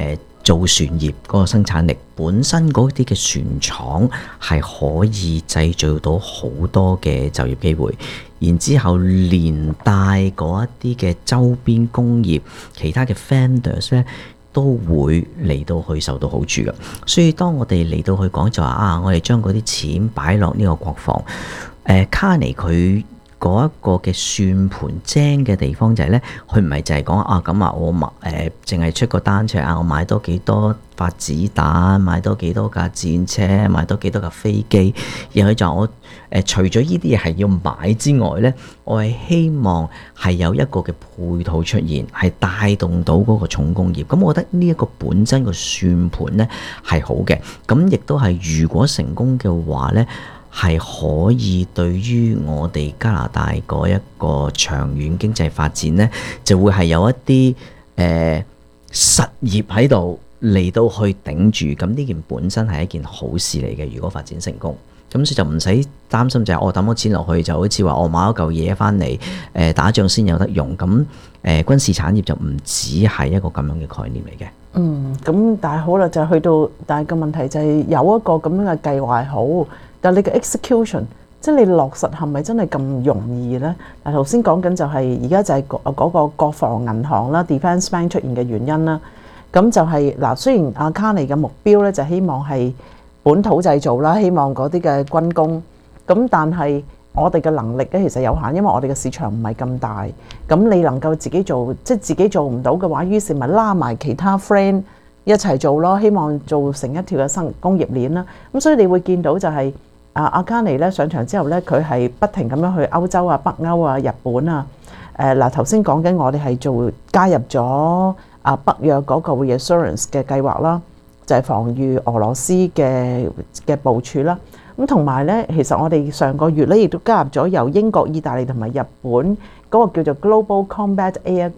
做船業嗰個生產力，本身嗰啲嘅船廠係可以製造到好多嘅就業機會，然之後連帶嗰一啲嘅周邊工業，其他嘅 vendors 咧都會嚟到去受到好處嘅。所以當我哋嚟到去講就話我哋將嗰啲錢擺落呢個國防，卡尼佢嗰一個嘅算盤精嘅地方就係咧，佢唔係就係講我買淨係出個單出嚟我買多幾多發子彈，買多幾多架戰車，買多幾多架飛機，然後佢就我除咗呢啲嘢係要買之外咧，我係希望係有一個嘅配套出現，係帶動到嗰個重工業。咁我覺得呢一個本身個算盤咧係好嘅，咁亦都係如果成功嘅話咧，係可以對於我哋加拿大嗰一個長遠經濟發展呢，就會係有一啲實業喺度嚟到去頂住。咁呢件本身係一件好事嚟嘅，如果發展成功，咁所以就唔使擔心就係我抌咗錢落去，就好似話我買咗嚿嘢翻嚟打仗先有得用。咁軍事產業就唔只係一個咁樣嘅概念嚟嘅。 咁但係好啦，就去到，但係個問題就係有一個咁樣嘅計劃係好。但係你嘅 execution， 即係你落實係咪真係咁容易呢？嗱，頭先講緊就係而家就係嗰個國防銀行啦 ，Defence Bank 出現嘅原因啦。咁就係嗱，雖然阿卡尼嘅目標咧就希望係本土製造啦，希望嗰啲嘅軍工，咁但係我哋嘅能力咧其實有限，因為我哋嘅市場唔係咁大。咁你能夠自己做，即係自己做唔到嘅話，於是咪拉埋其他 friend 一齊做咯，希望做成一條嘅工業鏈啦。咁所以你會見到就係。阿卡尼咧上場之後咧，佢係不停咁樣去歐洲啊、北歐啊、日本啊。嗱頭先講緊我哋係加入咗北約嗰個 reassurance 嘅計劃啦，就係防禦俄羅斯嘅部署啦。咁同埋咧，其實我哋上個月咧亦都加入咗由英國、意大利同埋日本嗰個叫做 Global Combat Air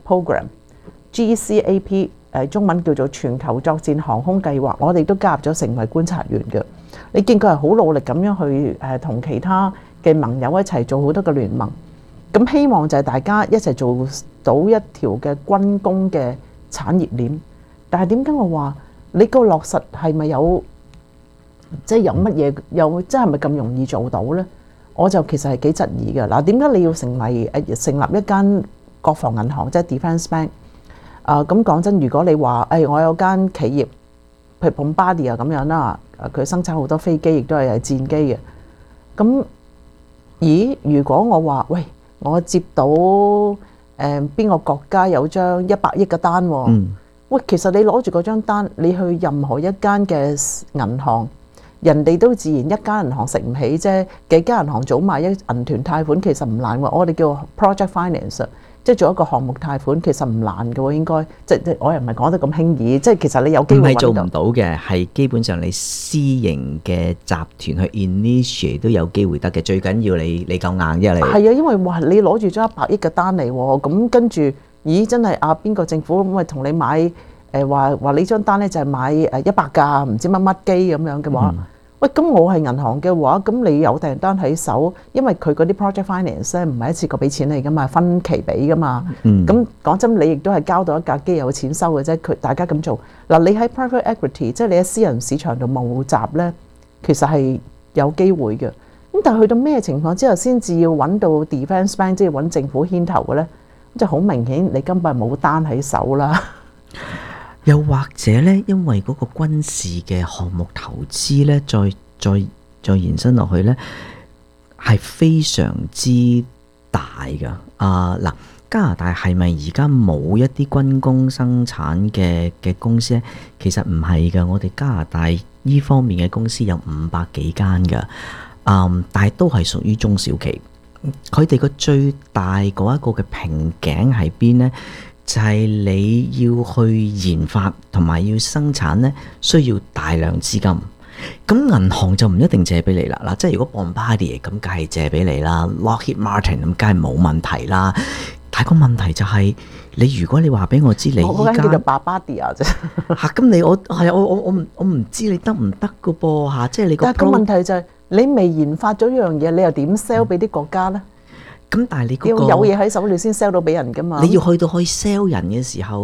Program（GCAP），中文叫做全球作戰航空計劃，我哋都加入咗成為觀察員嘅。你見佢係好努力咁樣去同其他嘅盟友一齊做好多個聯盟，咁希望就係大家一齊做到一條嘅軍工嘅產業鏈。但係點解我話你個落實係咪有即係有乜嘢有即係咪咁容易做到呢？我就其實係幾質疑嘅。嗱，點解你要成立一間國防銀行，即係 Defence Bank？咁講真，如果你話我有間企業，譬如 Bombardier 咁樣啦，佢生產好多飛機，亦都係戰機嘅。咁，如果我話喂，我接到邊個國家有張100億嘅單喎？喂，其實你攞住嗰張單，你去任何一間嘅銀行，人哋都自然一間銀行食唔起啫，幾間銀行組埋一銀團貸款其實唔難喎。我哋叫 project finance。即係做一個項目貸款其實唔難嘅喎，應該即我又唔係講得咁輕易，即係其實你有機會唔係做唔到嘅，係基本上你私營嘅集團去 initiate 都有機會得嘅，最緊要你夠硬啫你。係啊，因為哇你攞住咗100億嘅單嚟喎，咁跟住真係邊個政府咁咪同你買話你張單咧就係買100架唔知乜乜機咁樣嘅話。喂，咁我係銀行嘅話，咁你有訂單喺手，因為佢嗰啲 project finance 咧唔係一次過俾錢你噶嘛，分期俾噶嘛。咁講真，你亦都係交到一架機有錢收嘅啫。佢大家咁做嗱，你喺 private equity， 即係你喺私人市場度募集咧，其實係有機會嘅。咁但係去到咩情況之後先至要揾到 defence bank， 即係揾政府牽頭嘅咧？咁就好明顯，你根本係冇單喺手啦。 又或者咧，因為嗰個軍事嘅項目投資咧，再延伸落去咧，係非常之大噶。嗱，加拿大係咪而家冇一啲軍工生產嘅公司咧？其實唔係噶，我哋加拿大呢方面嘅公司有500幾間噶，但係都係屬於中小企。佢哋個最大嗰一個嘅瓶頸喺邊咧？就係你要去研發同埋要生產呢，需要大量資金。咁銀行就唔一定借俾你啦。嗱，即係如果 Bombardier 咁，梗係借俾你啦。Lockheed Martin 咁，梗係冇問題啦。但係個問題就係，你如果你話俾我知你依家， 我叫做 Bombardier 啫。 咁我唔知你得唔得噶噃嚇。即係你個。但係個問題就係，你未研發咗一樣嘢，你又點 sell 俾啲國家呢？ 咁但係你嗰個要有嘢喺手，你先 sell 到俾人噶嘛？ 你要去到可以 sell 人嘅時候，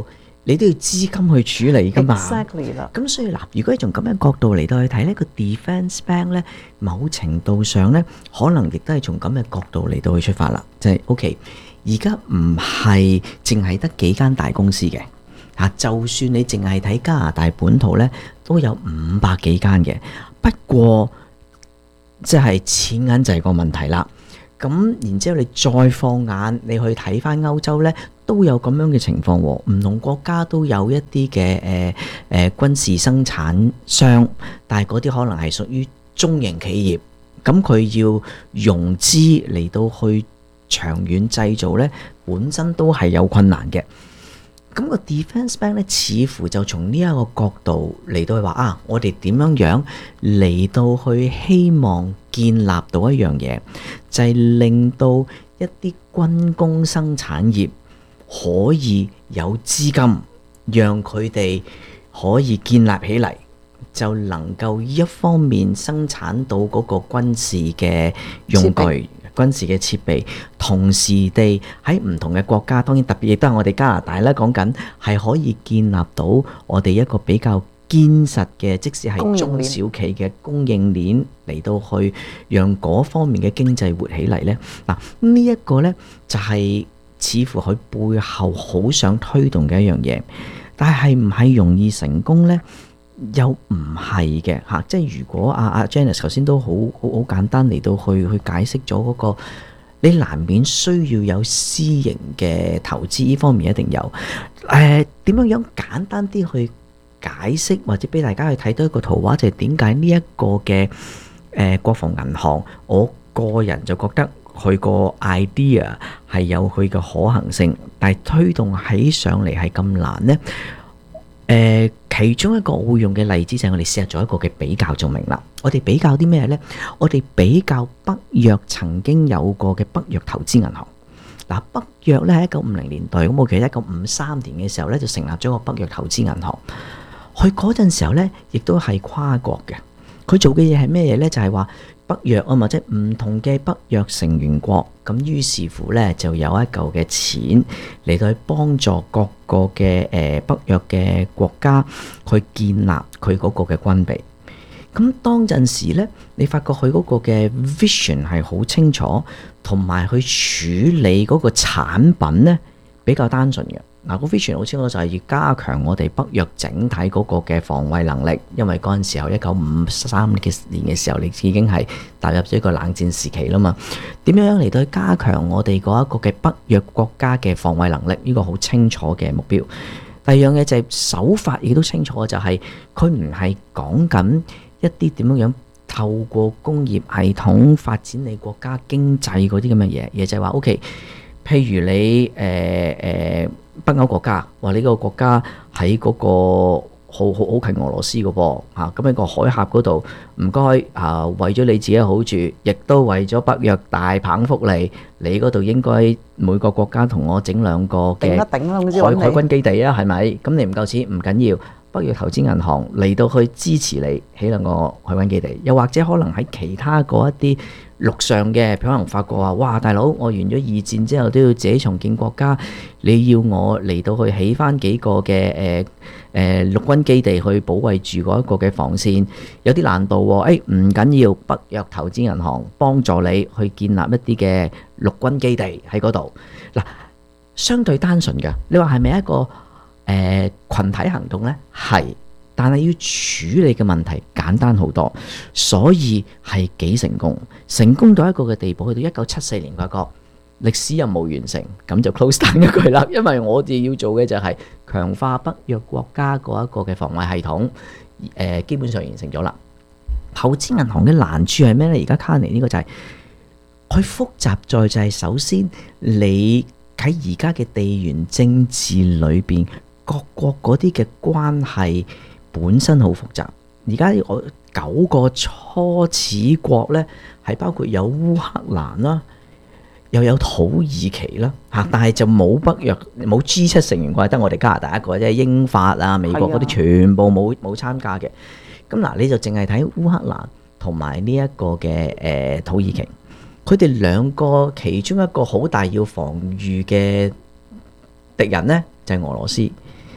你都要資金去處理噶嘛。 Exactly 啦。 咁所以嗱，如果你從咁嘅角度嚟到去睇呢個 defence bank 咧，某程度上咧，可能亦都係從咁嘅角度嚟到去出發啦。就係 OK， 而家唔係淨係得幾間大公司嘅嚇，就算你淨係睇加拿大本土咧，都有500幾間嘅。不過即係錢銀就係個問題啦。咁然之後你再放眼你去睇翻歐洲呢，都有咁樣嘅情況喎。唔同國家都有一啲嘅軍事生產商，但係嗰啲可能係屬於中型企業，咁佢要融資嚟到去長遠製造呢，本身都係有困難嘅。咁個 defence bank 咧，似乎就從呢一個角度嚟到去話啊，我哋點樣嚟到去希望建立到一樣嘢，就係令到一啲軍工生產業可以有資金，讓佢哋可以建立起嚟，就能夠一方面生產到嗰個軍事嘅用具。軍事嘅設備，同時地喺唔同嘅國家，當然特別亦都係我哋加拿大啦，講緊係可以建立到我哋一個比較堅實嘅，即使係中小企嘅供應鏈嚟到去讓嗰方面嘅經濟活起嚟呢。嗱，呢一個呢，就係似乎佢背後好想推動嘅一樣嘢，但係唔係容易成功呢？又唔係嘅嚇，即係如果阿 Janice 頭先都好簡單嚟到去解釋咗嗰個，你難免需要有私營嘅投資，呢方面一定有。點樣簡單啲去解釋，或者俾大家去睇到一個圖畫，就係點解呢一個嘅國防銀行，我個人就覺得佢個 idea 係有佢嘅可行性，但係推動起上嚟係咁難呢？其中一個我會用嘅例子就係我哋試下做一個嘅比較就明啦。我哋比較啲咩呢？我哋比較北約曾經有過嘅北約投資銀行。嗱，北約呢喺1950年代，咁我記得1953年嘅時候呢，就成立咗個北約投資銀行。佢嗰陣時候呢，亦都係跨國嘅。佢做嘅嘢係咩嘢呢？就係話北約啊嘛，即係唔同嘅北約成員國，咁於是乎呢，就有一嚿嘅錢嚟到去幫助各個嘅北約嘅國家去建立佢嗰個嘅軍備。咁當陣時呢，你發覺佢嗰個嘅 vision 係好清楚，同埋去處理嗰個產品呢比較單純嘅。嗱，個 vision 好清楚，就係要加強我哋北約整體嗰個嘅防衛能力，因為嗰陣時候1953年嘅時候，你已經係踏入咗一個冷戰時期啦嘛。點樣嚟到去加強我哋嗰一個嘅北約國家嘅防衛能力？呢個好清楚嘅目標。第二樣嘢就係手法，亦都清楚，就係佢唔係講緊一啲點樣透過工業系統發展你國家經濟嗰啲咁嘅嘢，而就係話 OK， 譬如你北歐國家話呢個國家喺嗰個好近俄羅斯嘅噃嚇，咁喺個海峽嗰度唔該為咗你自己嘅好處，亦都為咗北約大棒福利，你嗰度應該每個國家同我整2個嘅海軍基地啊，係咪？咁你唔夠錢唔緊要，北約投資銀行嚟到去支持你起2個海軍基地，又或者可能喺其他嗰一啲陸上嘅，可能發覺話，哇大佬，我完咗2戰之後都要自己重建國家，你要我嚟到去起翻幾個嘅陸軍基地去保衛住嗰一個嘅防線，有啲難度喎。唔緊要，北約投資銀行幫助你去建立一啲嘅陸軍基地喺嗰度。嗱，相對單純嘅，你話係咪一個群體行動呢？係。但係要處理嘅問題簡單好多，所以係幾成功，成功到一個嘅地步，去到1974年發覺歷史任務完成，咁就 close down 一句啦。因為我哋要做嘅就係強化北約國家嗰一個嘅防衛系統，基本上完成咗啦。投資銀行嘅難處係咩呢？而家卡尼呢個就係佢複雜在就係首先你喺而家嘅地緣政治裏邊，各國嗰啲嘅關係本身好複雜，而家我9個初始國呢，係包括有烏克蘭啦，又有土耳其啦嚇，但係就冇北約冇 G7 成員國，得我哋加拿大一個啫，英法啊、美國嗰啲全部冇參加嘅。咁嗱，你就淨係睇烏克蘭同埋呢一個嘅土耳其，佢哋2個其中一個好大要防禦嘅敵人呢，就係俄羅斯。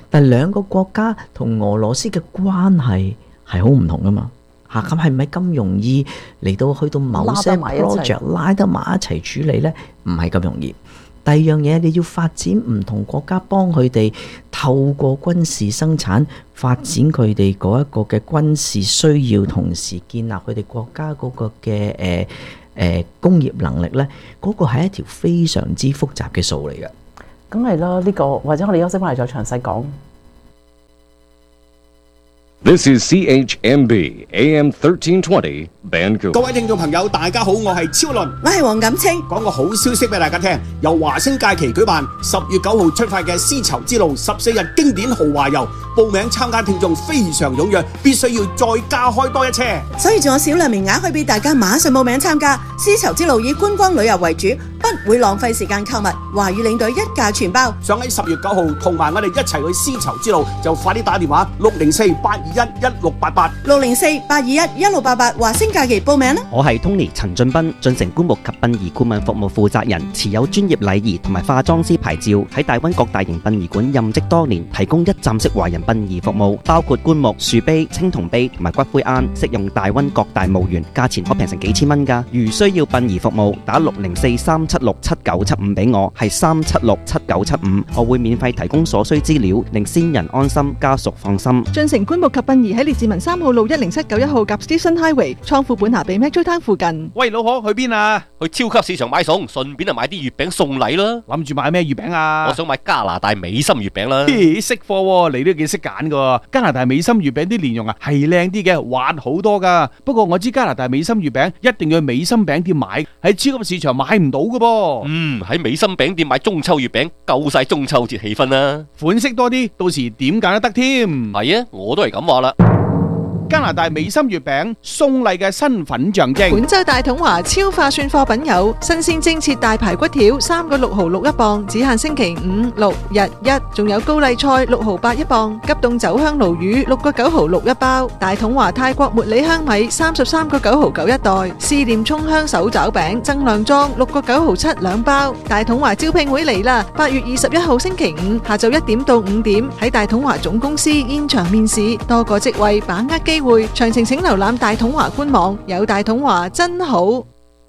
但係兩個國家同俄羅斯嘅關係係好唔同噶嘛。嚇，咁係咪咁容易嚟到去到某些 project 拉得埋一齊處理呢？唔係咁容易。第二樣嘢，你要發展唔同國家幫佢哋透過軍事生產發展佢哋嗰一個嘅軍事需要，同時建立佢哋國家嗰個嘅工業能力呢，嗰個係一條非常之複雜嘅數嚟嘅。 梗係啦，呢個或者我哋休息翻嚟再詳細講。 This is CHMB AM 1320 Vancouver. 各位聽眾朋友，大家好，我係超倫， 我係黃錦清。 講個好消息俾大家聽，由華星假期舉辦10月9號出發嘅絲綢之路14日經典豪華遊，報名參加聽眾非常踴躍，必須要再加開多一車， 所以仲有少量名額可以俾大家馬上報名參加。絲綢之路以觀光旅遊為主，不會浪費時間購物，華語領隊一價全包。 想喺10月9號同埋我哋一齊去絲綢之路，就快啲打電話604-821-1688 604-821-1688華星假期報名啦。 我係 Tony 陳俊斌，進城棺木及殯儀顧問服務負責人，持有專業禮儀同埋化妝師牌照，喺大溫各大型殯儀館任職多年，提供一站式華人殯儀服務，包括棺木、樹碑、青銅碑同埋骨灰龕，適用大溫各大墓園，價錢可平成幾千蚊㗎。如需要殯儀服務，打604-376-7975俾我，係376-7975，我會免費提供所需資料，令先人安心，家屬放心。 進城棺木及殯儀喺列治文3號路10791號夾 Stephen Highway，倉庫本下比 Metro Town 附近。 喂，老可去邊啊？ 去超級市場買餸，順便就買啲月餅送禮啦。 諗住買咩月餅啊？ 我想買加拿大美心月餅啦。 識貨喎，你都幾識揀噶。加拿大美心月餅啲蓮蓉啊，係靚啲嘅，滑好多噶。不過我知加拿大美心月餅一定要去美心餅店買，喺超級市場買唔到噶噃。 喺美心餅店買中秋月餅，夠晒中秋節氣氛啦。 款式多啲，到時點揀都得添。 係啊，我都係咁話啦。 加拿大美心月餅送禮嘅身份象徵。 本周大統華超化算貨品有新鮮蒸切大排骨條3個6毫6一磅，只限星期5、6、日1，仲有高麗菜6毫8一磅，急凍酒香鱸魚6個9毫6一包，大統華泰國茉莉香米33個9毫9一袋，思念葱香手抓餅增量裝6個9毫7兩包。大統華招聘會嚟啦，8月21號星期5下晝1點到5點喺大統華總公司現場面試，多個職位，把握機會。詳情請瀏覽大統華官網，有大統華真好。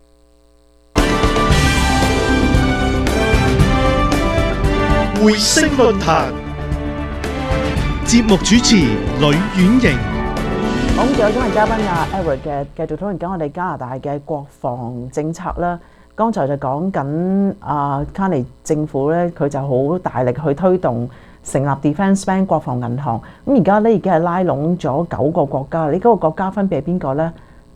回聲論壇節目主持呂婉瑩。 好，仲有今日嘉賓Edward 嘅繼續討論緊我哋加拿大嘅國防政策啦。剛才就講緊卡尼政府咧，佢就好大力去推動成立 Defence Bank 國防銀行，咁而家咧已經係拉攏咗9個國家。呢9個國家分別係邊個呢？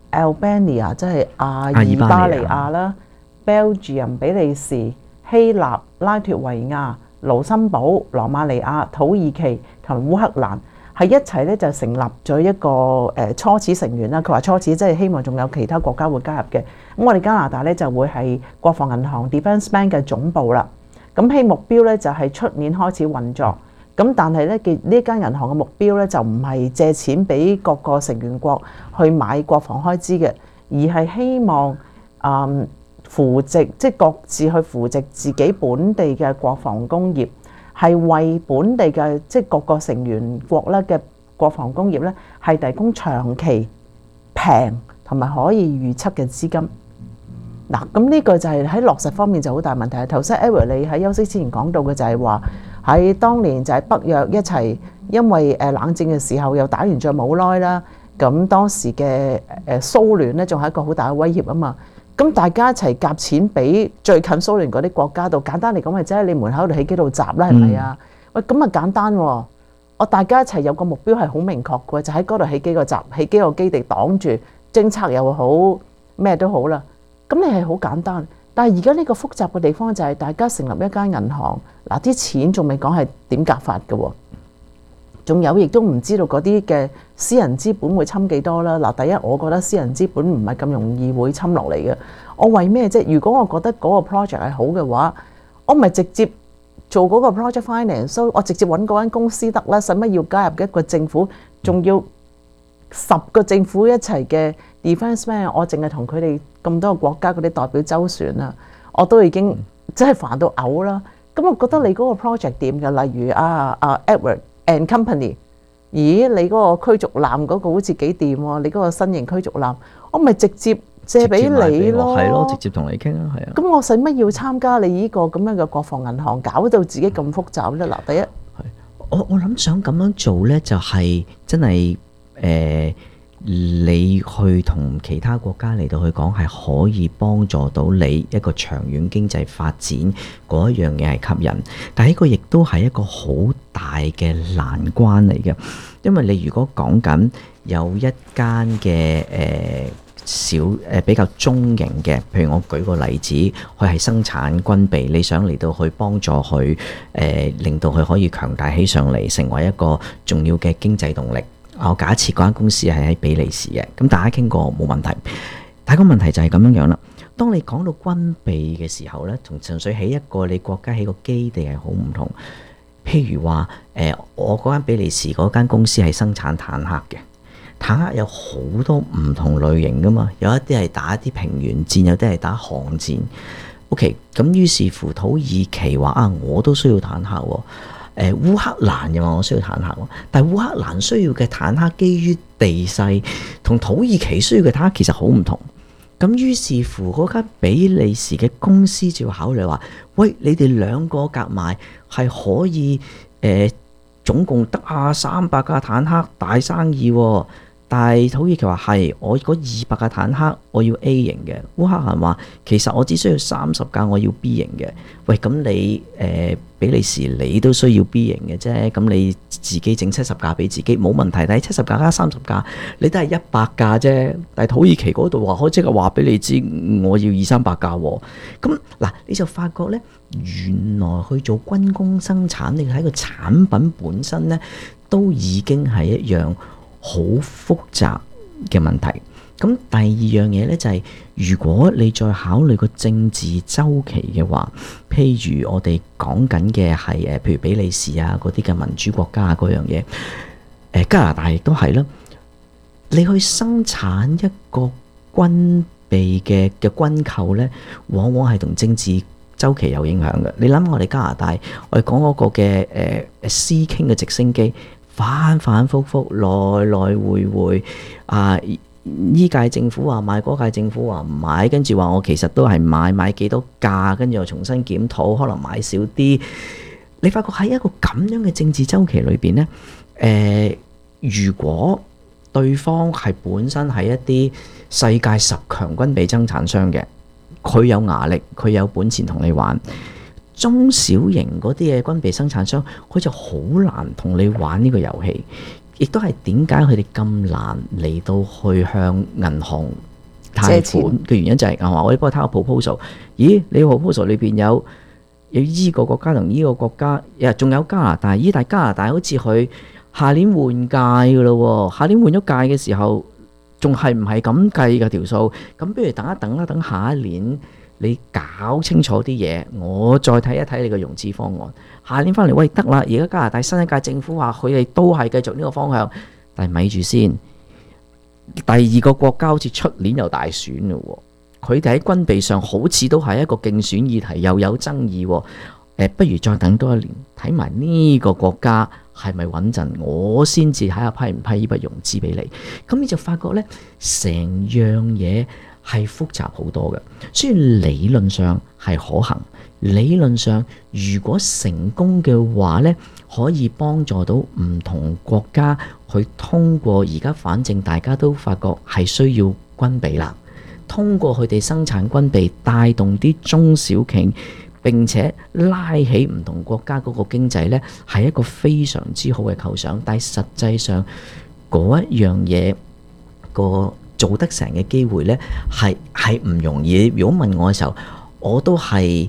Albania 即係阿爾巴尼亞啦， Belgium 比利時、希臘、拉脫維亞、盧森堡、羅馬尼亞、土耳其同烏克蘭係一齊咧就成立咗一個初始成員啦。佢話初始即係希望仲有其他國家會加入嘅。咁我哋加拿大咧就會係國防銀行 Defence Bank 嘅總部啦。咁希目標咧就係出年開始運作，咁但係咧呢間銀行嘅目標咧就唔係借錢俾各個成員國去買國防開支嘅，而係希望扶植即係各自去扶植自己本地嘅國防工業，係為本地嘅即係各個成員國咧嘅國防工業咧係提供長期平同埋可以預測嘅資金。嗱，咁呢個就係喺落實方面就好大問題。頭先 Edward 你喺休息之前講到嘅就係話喺當年就係北約一齊，因為冷戰嘅時候又打完仗冇耐啦，咁當時嘅蘇聯咧仲係一個好大嘅威脅啊嘛。咁大家一齊夾錢俾最近蘇聯嗰啲國家度，簡單嚟講咪即係你門口度起幾度閘啦，係咪啊？喂，咁啊簡單喎，我大家一齊有個目標係好明確嘅，就喺嗰度起幾個閘，起幾個基地擋住，偵測又好咩都好啦。咁你係好簡單，但係而家呢個複雜嘅地方就係大家成立一間銀行，嗱啲錢仲未講係點夾法嘅喎，仲有亦都唔知道嗰啲嘅私人資本會侵幾多啦。嗱，第一我覺得私人資本唔係咁容易會侵落嚟嘅。我為咩啫？如果我覺得嗰個 project 係好嘅話，我咪直接做嗰個 project finance，我直接揾嗰間公司得啦，使乜要加入一個政府，仲要10個政府一齊嘅 defence bank， 我淨係同佢哋咁多個國家嗰啲代表周旋啦，我都已經真係煩到嘔啦。咁我覺得你嗰個 project 點嘅，例如Edward and company， 咦你嗰個驅逐艦嗰個好似幾掂喎，你嗰個新型驅逐艦，我咪直接借俾你咯， 係咯，直接同你傾啊，係啊。 咁我使乜要參加你呢個咁樣嘅國防銀行，搞到自己咁複雜咧？嗱，第一， 我諗想咁樣做呢，就係真係你去同其他國家嚟到去講，係可以幫助到你一個長遠經濟發展嗰一樣嘢係吸引，但係呢個亦都係一個好大嘅難關嚟嘅，因為你如果講緊有一間嘅比較中型嘅，譬如我舉個例子，佢係生產軍備，你想嚟到去幫助佢令到佢可以強大起上嚟，成為一個重要嘅經濟動力。我假設嗰間公司係喺比利時嘅，咁大家傾過冇問題。但係個問題就係咁樣啦。當你講到軍備嘅時候呢，同純粹起一個你國家起個基地係好唔同。譬如話我嗰間比利時嗰間公司係生產坦克嘅，坦克有好多唔同類型噶嘛，有一啲係打一啲平原戰，有啲係打巷戰。OK， 咁於是乎土耳其話啊，我都需要坦克喎。烏克蘭又話我需要坦克喎，但係烏克蘭需要嘅坦克基於地勢同土耳其需要嘅坦克其實好唔同。咁於是乎嗰間比利時嘅公司就要考慮話，喂，你哋兩個夾埋係可以總共得300架坦克，大生意喎。但係土耳其話係，我嗰200架坦克我要 A 型嘅。烏克蘭話其實我只需要30架，我要 B 型嘅。喂，咁你比利時你都需要 B 型嘅啫，咁你自己整70架俾自己冇問題。但係70架加30架，你都係100架啫。但係土耳其嗰度話可以即刻話俾你知，我要200-300架喎。咁嗱，你就發覺呢，原來去做軍工生產，你睇個產品本身呢，都已經係一樣好複雜嘅問題。咁第二樣嘢呢，就係，如果你再考慮個政治周期嘅話，譬如我哋講緊嘅係譬如比利時啊嗰啲嘅民主國家嗰樣嘢，加拿大亦都係啦。你去生產一個軍備嘅軍購呢，往往係同政治周期有影響嘅。你諗我哋加拿大，我哋講嗰個嘅Sea King嘅直升機，反反覆覆，來來回回啊！呢屆政府話買，嗰屆政府話唔買，跟住話我其實都係買幾多價，跟住又重新檢討，可能買少啲。你發覺喺一個咁樣嘅政治周期裏邊呢，如果對方係本身係一啲世界10強軍備生產商嘅，佢有牙力，佢有本錢同你玩。中小型嗰啲嘅軍備生產商，佢就好難同你玩呢個遊戲。亦都係點解佢哋咁難嚟到去向銀行貸款嘅原因，就係銀行我哋幫佢睇個 proposal， 咦，你個 proposal 裏邊有依個國家同依個國家，仲有加拿大，咦，但係加拿大好似佢下年換屆㗎咯喎，下年換咗屆嘅時候，仲係唔係咁計嘅條數？咁不如等一等啦，等下一年你搞清楚啲嘢，我再睇一睇你個融資方案。下年翻嚟，喂，得啦！而家加拿大新一屆政府話佢哋都係繼續呢個方向，但係咪住先。第二個國家好似出年又大選嘞喎，佢哋喺軍備上好似都係一個競選議題，又有爭議喎。不如再等多一年，睇埋呢個國家係咪穩陣，我先至睇下批唔批呢筆融資俾你。咁你就發覺呢，成樣嘢係複雜好多嘅，所以理論上係可行。理論上，如果成功嘅話呢，可以幫助到唔同國家去通過而家，反正大家都發覺係需要軍備啦。通過佢哋生產軍備，帶動啲中小企，並且拉起唔同國家嗰個經濟呢，係一個非常之好嘅構想。但係實際上嗰一樣嘢個做得成嘅機會呢，係唔容易。如果問我嘅時候，我都係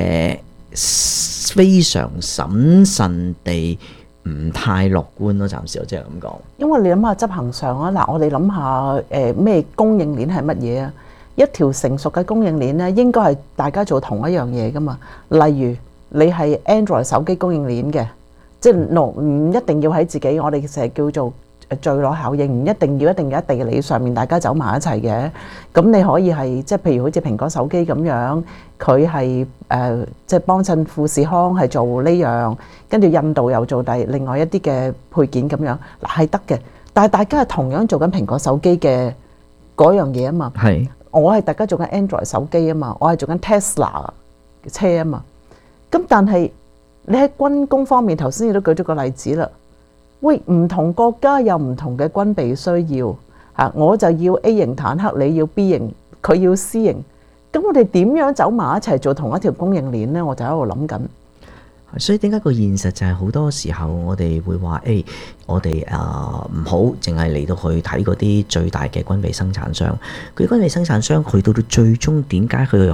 非常審慎地唔太樂觀咯。暫時我即係咁講。因為你諗下執行上啊，嗱，我哋諗下咩供應鏈係乜嘢啊？一條成熟嘅供應鏈咧，應該係大家做同一樣嘢噶嘛。例如你係 Android 手機供應鏈嘅，即係唔一定要喺自己，我哋成日叫做聚落效應，唔一定要喺地理上面大家走埋一齊嘅。咁你可以係即係譬如好似蘋果手機咁樣，佢係即係幫襯富士康係做呢樣，跟住印度又做另外一啲嘅配件咁樣，嗱係得嘅。但係大家係同樣做緊蘋果手機嘅嗰樣嘢啊嘛。 係。 我係大家做緊 Android 手機啊嘛，我係做緊 Tesla 嘅車啊嘛。咁但係你喺軍工方面，頭先你都舉咗個例子啦。喂，唔同國家有唔同嘅軍備需要嚇，我就要 A 型坦克，你要 B 型，佢要 C 型。咁我哋點樣走埋一齊做同一條供應鏈呢？我就喺度諗緊。 所以點解個現實就係好多時候我哋會話我哋唔好淨係嚟到去睇嗰啲最大嘅軍備生產商，佢軍備生產商去到最終點解佢